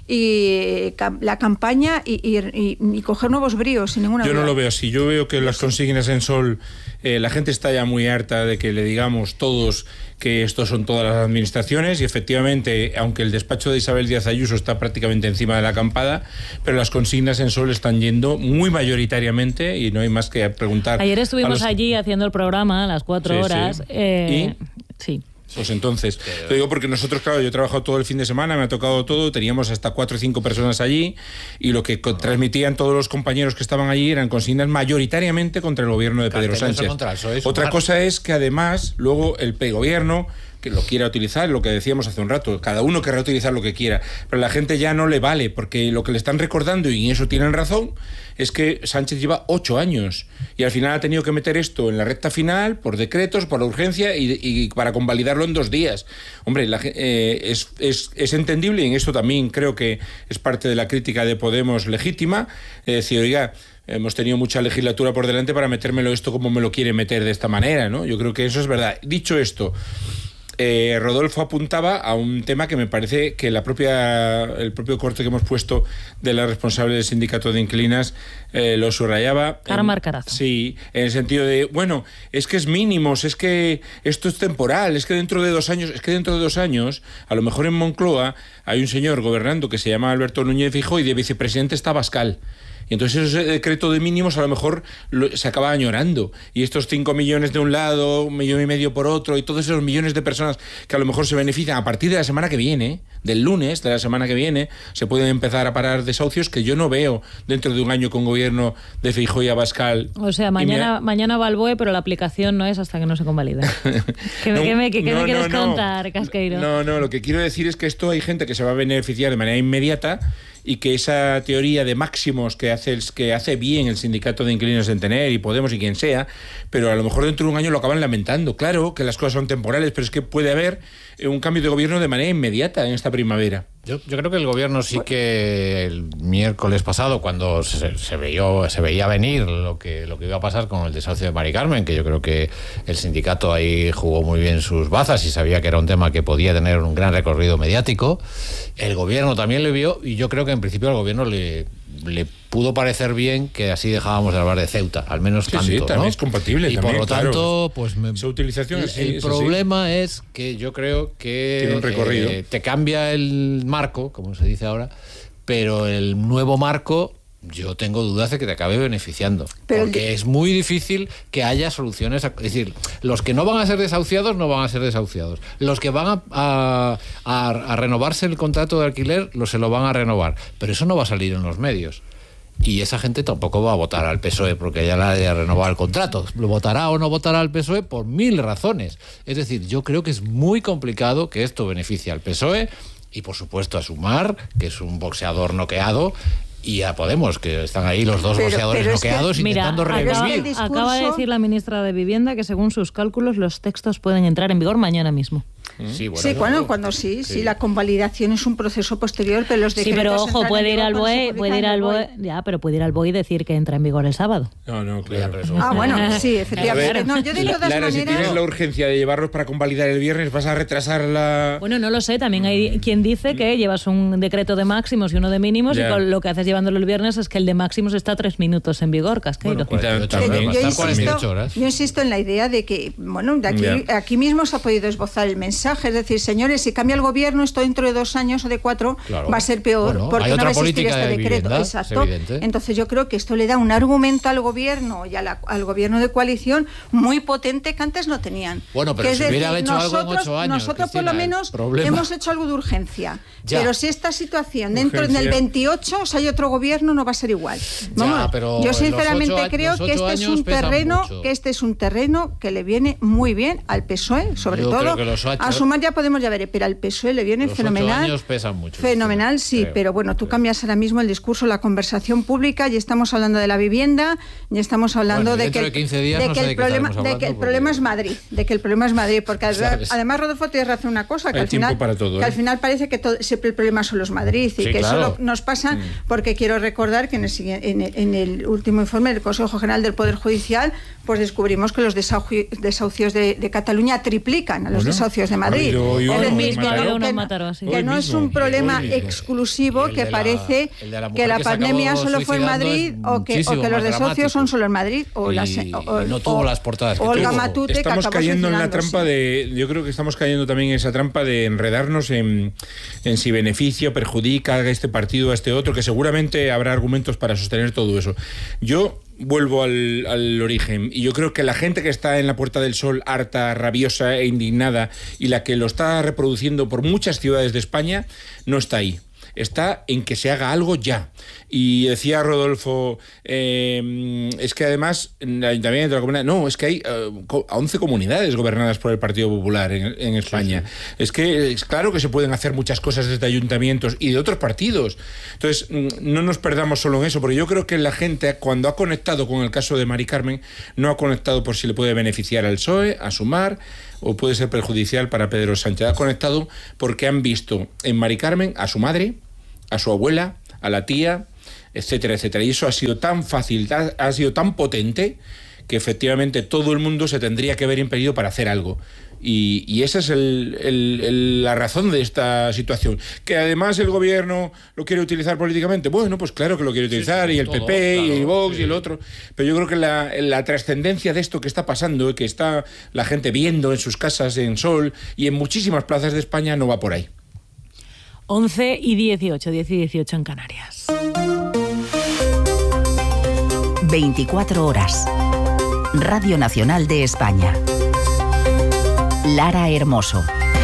y la campaña y, y, y coger nuevos bríos sin ninguna Yo duda. no lo veo así. Yo veo que las consignas en Sol, eh, la gente está ya muy harta de que le digamos todos que estos son todas las administraciones y efectivamente, aunque el despacho de Isabel Díaz Ayuso está prácticamente encima de la acampada, pero las consignas en Sol están yendo muy mayoritariamente y no hay más que preguntar. Ayer estuvimos los... allí haciendo el programa a las cuatro Sí, horas. sí. Eh, ¿Y? Sí. Pues entonces, te digo porque nosotros, claro, yo he trabajado todo el fin de semana, me ha tocado todo, teníamos hasta cuatro o cinco personas allí y lo que co- transmitían todos los compañeros que estaban allí eran consignas mayoritariamente contra el gobierno de Pedro Carteles Sánchez. contra el P S O E, Otra sumar. cosa es que además luego el P gobierno que lo quiera utilizar, lo que decíamos hace un rato, cada uno querrá utilizar lo que quiera, pero la gente ya no le vale, porque lo que le están recordando, y en eso tienen razón, es que Sánchez lleva ocho años y al final ha tenido que meter esto en la recta final por decretos, por la urgencia y, y para convalidarlo en dos días. Hombre, la, eh, es, es, es entendible y en esto también creo que es parte de la crítica de Podemos legítima, es decir, oiga, hemos tenido mucha legislatura por delante para metérmelo esto como me lo quiere meter de esta manera, ¿no? Yo creo que eso es verdad. Dicho esto, Eh, Rodolfo apuntaba a un tema que me parece que la propia el propio corte que hemos puesto de la responsable del sindicato de inquilinas eh, lo subrayaba. Carmen en, Carazo. Sí, en el sentido de, bueno, es que es mínimos, es que esto es temporal, es que dentro de dos años, es que dentro de dos años, a lo mejor en Moncloa hay un señor gobernando que se llama Alberto Núñez Feijóo y de vicepresidente está Abascal. Y entonces ese decreto de mínimos a lo mejor lo, se acaba añorando. Y estos cinco millones de un lado, un millón y medio por otro, y todos esos millones de personas que a lo mejor se benefician a partir de la semana que viene, del lunes de la semana que viene, se pueden empezar a parar desahucios que yo no veo dentro de un año con gobierno de Feijóo y Abascal. O sea, mañana, me... mañana va al B O E, pero la aplicación no es hasta que no se convalida. ¿Qué, no, ¿qué me, qué, no, me quieres no, contar, Casqueiro? No, no, lo que quiero decir es que esto hay gente que se va a beneficiar de manera inmediata y que esa teoría de máximos que hace, el, que hace bien el sindicato de inquilinos en tener y Podemos y quien sea, pero a lo mejor dentro de un año lo acaban lamentando. Claro que las cosas son temporales, pero es que puede haber un cambio de gobierno de manera inmediata en esta primavera. Yo, yo creo que el gobierno sí que el miércoles pasado, cuando se, se, veía, se veía venir lo que, lo que iba a pasar con el desahucio de Mari Carmen, que yo creo que el sindicato ahí jugó muy bien sus bazas y sabía que era un tema que podía tener un gran recorrido mediático, el gobierno también lo vio y yo creo que en principio al gobierno le, le pudo parecer bien que así dejábamos de hablar de Ceuta, al menos sí, tanto, sí, también ¿no? es compatible. Y también, por lo tanto, claro, pues me, su utilización el, es, el es problema así. es que yo creo que tiene un recorrido. Eh, te cambia el marco, como se dice ahora, pero el nuevo marco yo tengo dudas de que te acabe beneficiando, pero porque es muy difícil que haya soluciones, a, es decir, los que no van a ser desahuciados no van a ser desahuciados, los que van a, a, a, a renovarse el contrato de alquiler los se lo van a renovar, pero eso no va a salir en los medios. Y esa gente tampoco va a votar al P S O E porque ya le haya renovado el contrato. Lo votará o no votará al P S O E por mil razones. Es decir, yo creo que es muy complicado que esto beneficie al P S O E y, por supuesto, a Sumar, que es un boxeador noqueado, y a Podemos, que están ahí los dos pero, boxeadores pero noqueados que, intentando mira, revivir. Acaba, discurso... acaba de decir la ministra de Vivienda que, según sus cálculos, los textos pueden entrar en vigor mañana mismo. Sí, bueno, sí, no, cuando, no. cuando sí, sí, sí, la convalidación es un proceso posterior, pero los decretos sí, pero ojo, puede ir al B O E, puede ir al B O E, B O E, ya, pero puede ir al B O E y decir que entra en vigor el sábado. No, no, claro. Ah, bueno, sí, efectivamente. No, yo de todas Lara, maneras... si tienes la urgencia de llevarlos para convalidar el viernes, ¿vas a retrasar la...? Bueno, no lo sé, también hay quien dice que llevas un decreto de máximos y uno de mínimos ya. y con lo que haces llevándolo el viernes es que el de máximos está tres minutos en vigor, Casqueiro. Bueno, cuarenta y ocho yo, horas, yo, estar cuarenta y ocho horas. insisto, yo insisto en la idea de que, bueno, de aquí, Ya. aquí mismo se ha podido esbozar el mensaje, es decir, señores, si cambia el gobierno, esto dentro de dos años o de cuatro Claro. va a ser peor, Bueno, porque hay no otra va a existir política este de decreto. vivienda, Exacto. es evidente. Entonces yo creo que esto le da un argumento al gobierno y a la, al gobierno de coalición muy potente que antes no tenían. Bueno, pero que si es hubieran decir, hecho nosotros, algo en ocho años, nosotros Cristina, por lo menos problema. hemos hecho algo de urgencia. Ya. Pero si esta situación dentro Urgencia. del veintiocho, si hay otro gobierno, no va a ser igual. Vamos, Ya, pero yo los sinceramente ocho a- creo los que ocho este es años un pesan terreno, mucho. que este es un terreno que le viene muy bien al P S O E, sobre Yo todo. creo que los ocho- A Sumar ya podemos ya ver, pero al P S O E le viene Los ocho fenomenal. años pesan mucho. Fenomenal, sí, creo. pero bueno, tú cambias ahora mismo el discurso, la conversación pública, y estamos hablando de la vivienda, y estamos hablando Bueno, de dentro que, de quince días de no que sé el de qué problema, estaremos de que el hablando, problema porque- es Madrid, de que el problema es Madrid, porque además, ¿Sabes? además Rodolfo tiene razón una cosa, que Hay al tiempo final, para todo, que al ¿eh? final parece que todo, siempre el problema son los Madrid y Sí, que claro. eso lo- nos pasa Mm. porque porque quiero recordar que en el, en el, en el último informe del Consejo General del Poder Judicial pues descubrimos que los desahucios de, de Cataluña triplican a los bueno, desahucios de Madrid. Hoy, hoy, es hoy, decir, hoy, que, hoy, que, mataron, sí. que no hoy es mismo, un problema hoy, exclusivo que la, parece la que la que pandemia solo fue en Madrid o que, o que los desahucios son solo en Madrid o, y, las, o, y no tuvo las portadas que Olga tuvo. Matute, estamos que cayendo en la trampa de yo creo que estamos cayendo también en esa trampa de enredarnos en, en si beneficia o perjudica a este partido a este otro, que seguramente habrá argumentos para sostener todo eso. Yo vuelvo al, al origen y yo creo que la gente que está en la Puerta del Sol harta, rabiosa e indignada y la que lo está reproduciendo por muchas ciudades de España no está ahí. Está en que se haga algo ya. Y decía Rodolfo, eh, es que además en el Ayuntamiento de la Comunidad, no, es que hay uh, once comunidades gobernadas por el Partido Popular en, en España. Sí, sí. Es que es claro que se pueden hacer muchas cosas desde ayuntamientos y de otros partidos. Entonces, no nos perdamos solo en eso, porque yo creo que la gente, cuando ha conectado con el caso de Mari Carmen, no ha conectado por si le puede beneficiar al P S O E, a Sumar, o puede ser perjudicial para Pedro Sánchez. Ha conectado porque han visto en Mari Carmen a su madre, a su abuela, a la tía, etcétera, etcétera. Y eso ha sido tan fácil, ha sido tan potente, que efectivamente todo el mundo se tendría que ver impedido para hacer algo. Y, y esa es el, el, el, la razón de esta situación. Que además el gobierno lo quiere utilizar políticamente. Bueno, pues claro que lo quiere utilizar, sí, sí, y el todo, P P, claro, y el Vox, sí. y el otro. Pero yo creo que la, la trascendencia de esto que está pasando, que está la gente viendo en sus casas, en Sol, y en muchísimas plazas de España, no va por ahí. once y dieciocho, diez y dieciocho en Canarias. veinticuatro horas. Radio Nacional de España. Lara Hermoso.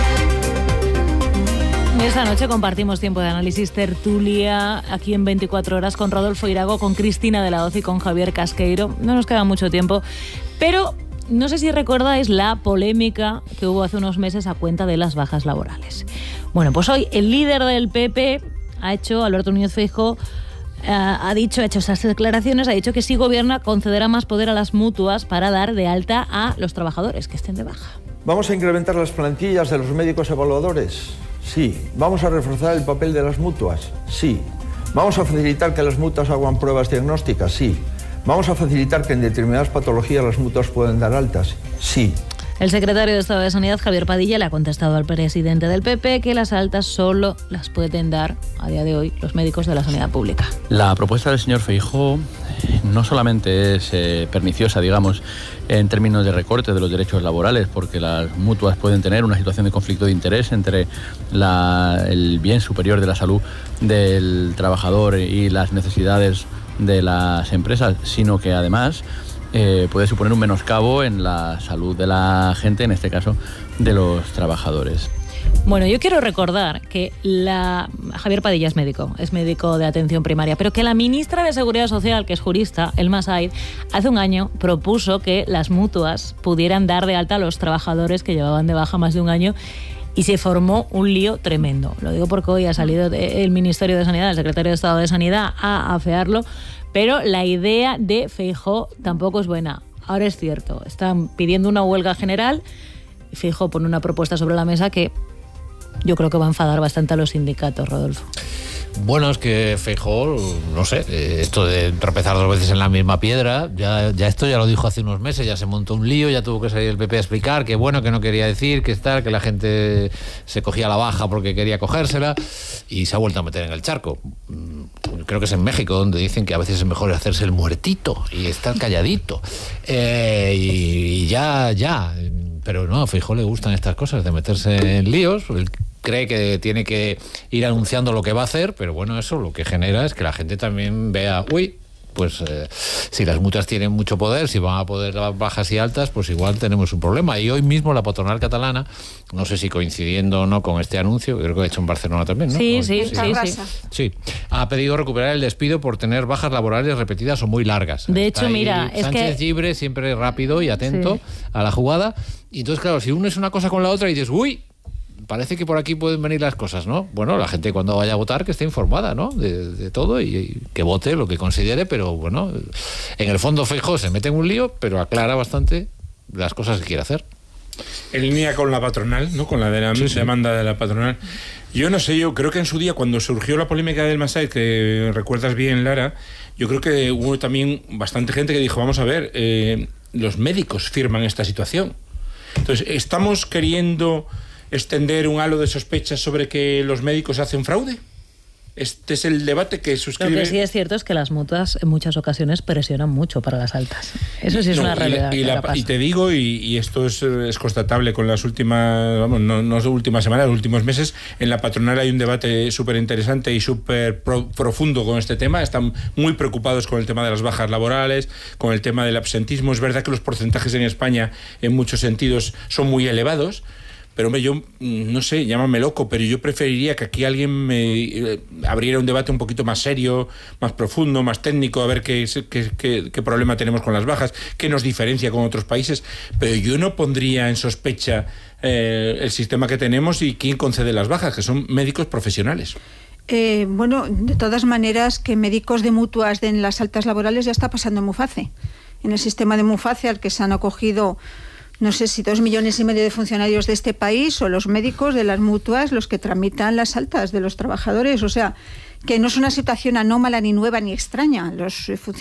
Esta noche compartimos tiempo de análisis tertulia aquí en veinticuatro horas con Rodolfo Irago, con Cristina de la Hoz y con Javier Casqueiro. No nos queda mucho tiempo, pero no sé si recordáis la polémica que hubo hace unos meses a cuenta de las bajas laborales. Bueno, pues hoy el líder del P P ha hecho, Alberto Núñez Feijóo, Uh, ha dicho, ha hecho esas declaraciones, ha dicho que si gobierna concederá más poder a las mutuas para dar de alta a los trabajadores que estén de baja. ¿Vamos a incrementar las plantillas de los médicos evaluadores? Sí. ¿Vamos a reforzar el papel de las mutuas? Sí. ¿Vamos a facilitar que las mutuas hagan pruebas diagnósticas? Sí. ¿Vamos a facilitar que en determinadas patologías las mutuas puedan dar altas? Sí. El secretario de Estado de Sanidad, Javier Padilla, le ha contestado al presidente del P P que las altas solo las pueden dar a día de hoy los médicos de la sanidad pública. La propuesta del señor Feijóo no solamente es eh, perniciosa, digamos, en términos de recorte de los derechos laborales, porque las mutuas pueden tener una situación de conflicto de interés entre la, el bien superior de la salud del trabajador y las necesidades de las empresas, sino que además Eh, puede suponer un menoscabo en la salud de la gente, en este caso de los trabajadores. Bueno, yo quiero recordar que la Javier Padilla es médico, es médico de atención primaria, pero que la ministra de Seguridad Social, que es jurista, Elma Said, hace un año propuso que las mutuas pudieran dar de alta a los trabajadores que llevaban de baja más de un año. Y se formó un lío tremendo. Lo digo porque hoy ha salido el Ministerio de Sanidad, el secretario de Estado de Sanidad, a afearlo, pero la idea de Feijóo tampoco es buena. Ahora es cierto, están pidiendo una huelga general y Feijóo pone una propuesta sobre la mesa que yo creo que va a enfadar bastante a los sindicatos, Rodolfo. Bueno, es que Feijóo, no sé, esto de tropezar dos veces en la misma piedra, ya, ya esto ya lo dijo hace unos meses, ya se montó un lío, ya tuvo que salir el P P a explicar que bueno, que no quería decir, que tal, que la gente se cogía la baja porque quería cogérsela y se ha vuelto a meter en el charco. Creo que es en México donde dicen que a veces es mejor hacerse el muertito y estar calladito. Eh, y, y ya, ya, pero no, a Feijóo le gustan estas cosas de meterse en líos. Él cree que tiene que ir anunciando lo que va a hacer, pero bueno, eso lo que genera es que la gente también vea, uy, pues eh, si las mutuas tienen mucho poder, si van a poder dar bajas y altas, pues igual tenemos un problema. Y hoy mismo la patronal catalana, no sé si coincidiendo o no con este anuncio, creo que lo ha hecho en Barcelona también, ¿no? Sí, sí, sí, sí, sí. Sí, ha pedido recuperar el despido por tener bajas laborales repetidas o muy largas. De Está hecho, mira, es Sánchez que... Llibre, siempre rápido y atento, sí, a la jugada. Y entonces, claro, si uno es una cosa con la otra y dices, uy, parece que por aquí pueden venir las cosas, ¿no? Bueno, la gente cuando vaya a votar que esté informada, ¿no? De, de todo y, y que vote lo que considere, pero bueno, en el fondo Feijóo se mete en un lío, pero aclara bastante las cosas que quiere hacer. En línea con la patronal, ¿no? Con la de la sí, sí. demanda de la patronal. Yo no sé, yo creo que en su día, cuando surgió la polémica del Massaid, que recuerdas bien, Lara, yo creo que hubo también bastante gente que dijo, vamos a ver, eh, los médicos firman esta situación. Entonces, ¿estamos queriendo extender un halo de sospechas sobre que los médicos hacen fraude? Este es el debate que suscribe... Lo que sí es cierto es que las mutuas en muchas ocasiones presionan mucho para las altas. Eso sí es no, una realidad. Y, la, y, la, y te digo, y, y esto es, es constatable con las últimas, vamos, no, no las últimas semanas, los últimos meses, en la patronal hay un debate súper interesante y súper pro, profundo con este tema. Están muy preocupados con el tema de las bajas laborales, con el tema del absentismo. Es verdad que los porcentajes en España, en muchos sentidos, son muy elevados. Pero hombre, yo, no sé, llámame loco, pero yo preferiría que aquí alguien me eh, abriera un debate un poquito más serio, más profundo, más técnico, a ver qué, qué, qué, qué problema tenemos con las bajas, qué nos diferencia con otros países. Pero yo no pondría en sospecha eh, el sistema que tenemos y quién concede las bajas, que son médicos profesionales. Eh, bueno, de todas maneras, que médicos de mutuas den las altas laborales ya está pasando en Muface. En el sistema de Muface, al que se han acogido... no sé si dos millones y medio de funcionarios de este país o los médicos de las mutuas los que tramitan las altas de los trabajadores. O sea, que no es una situación anómala, ni nueva, ni extraña. Los funcionarios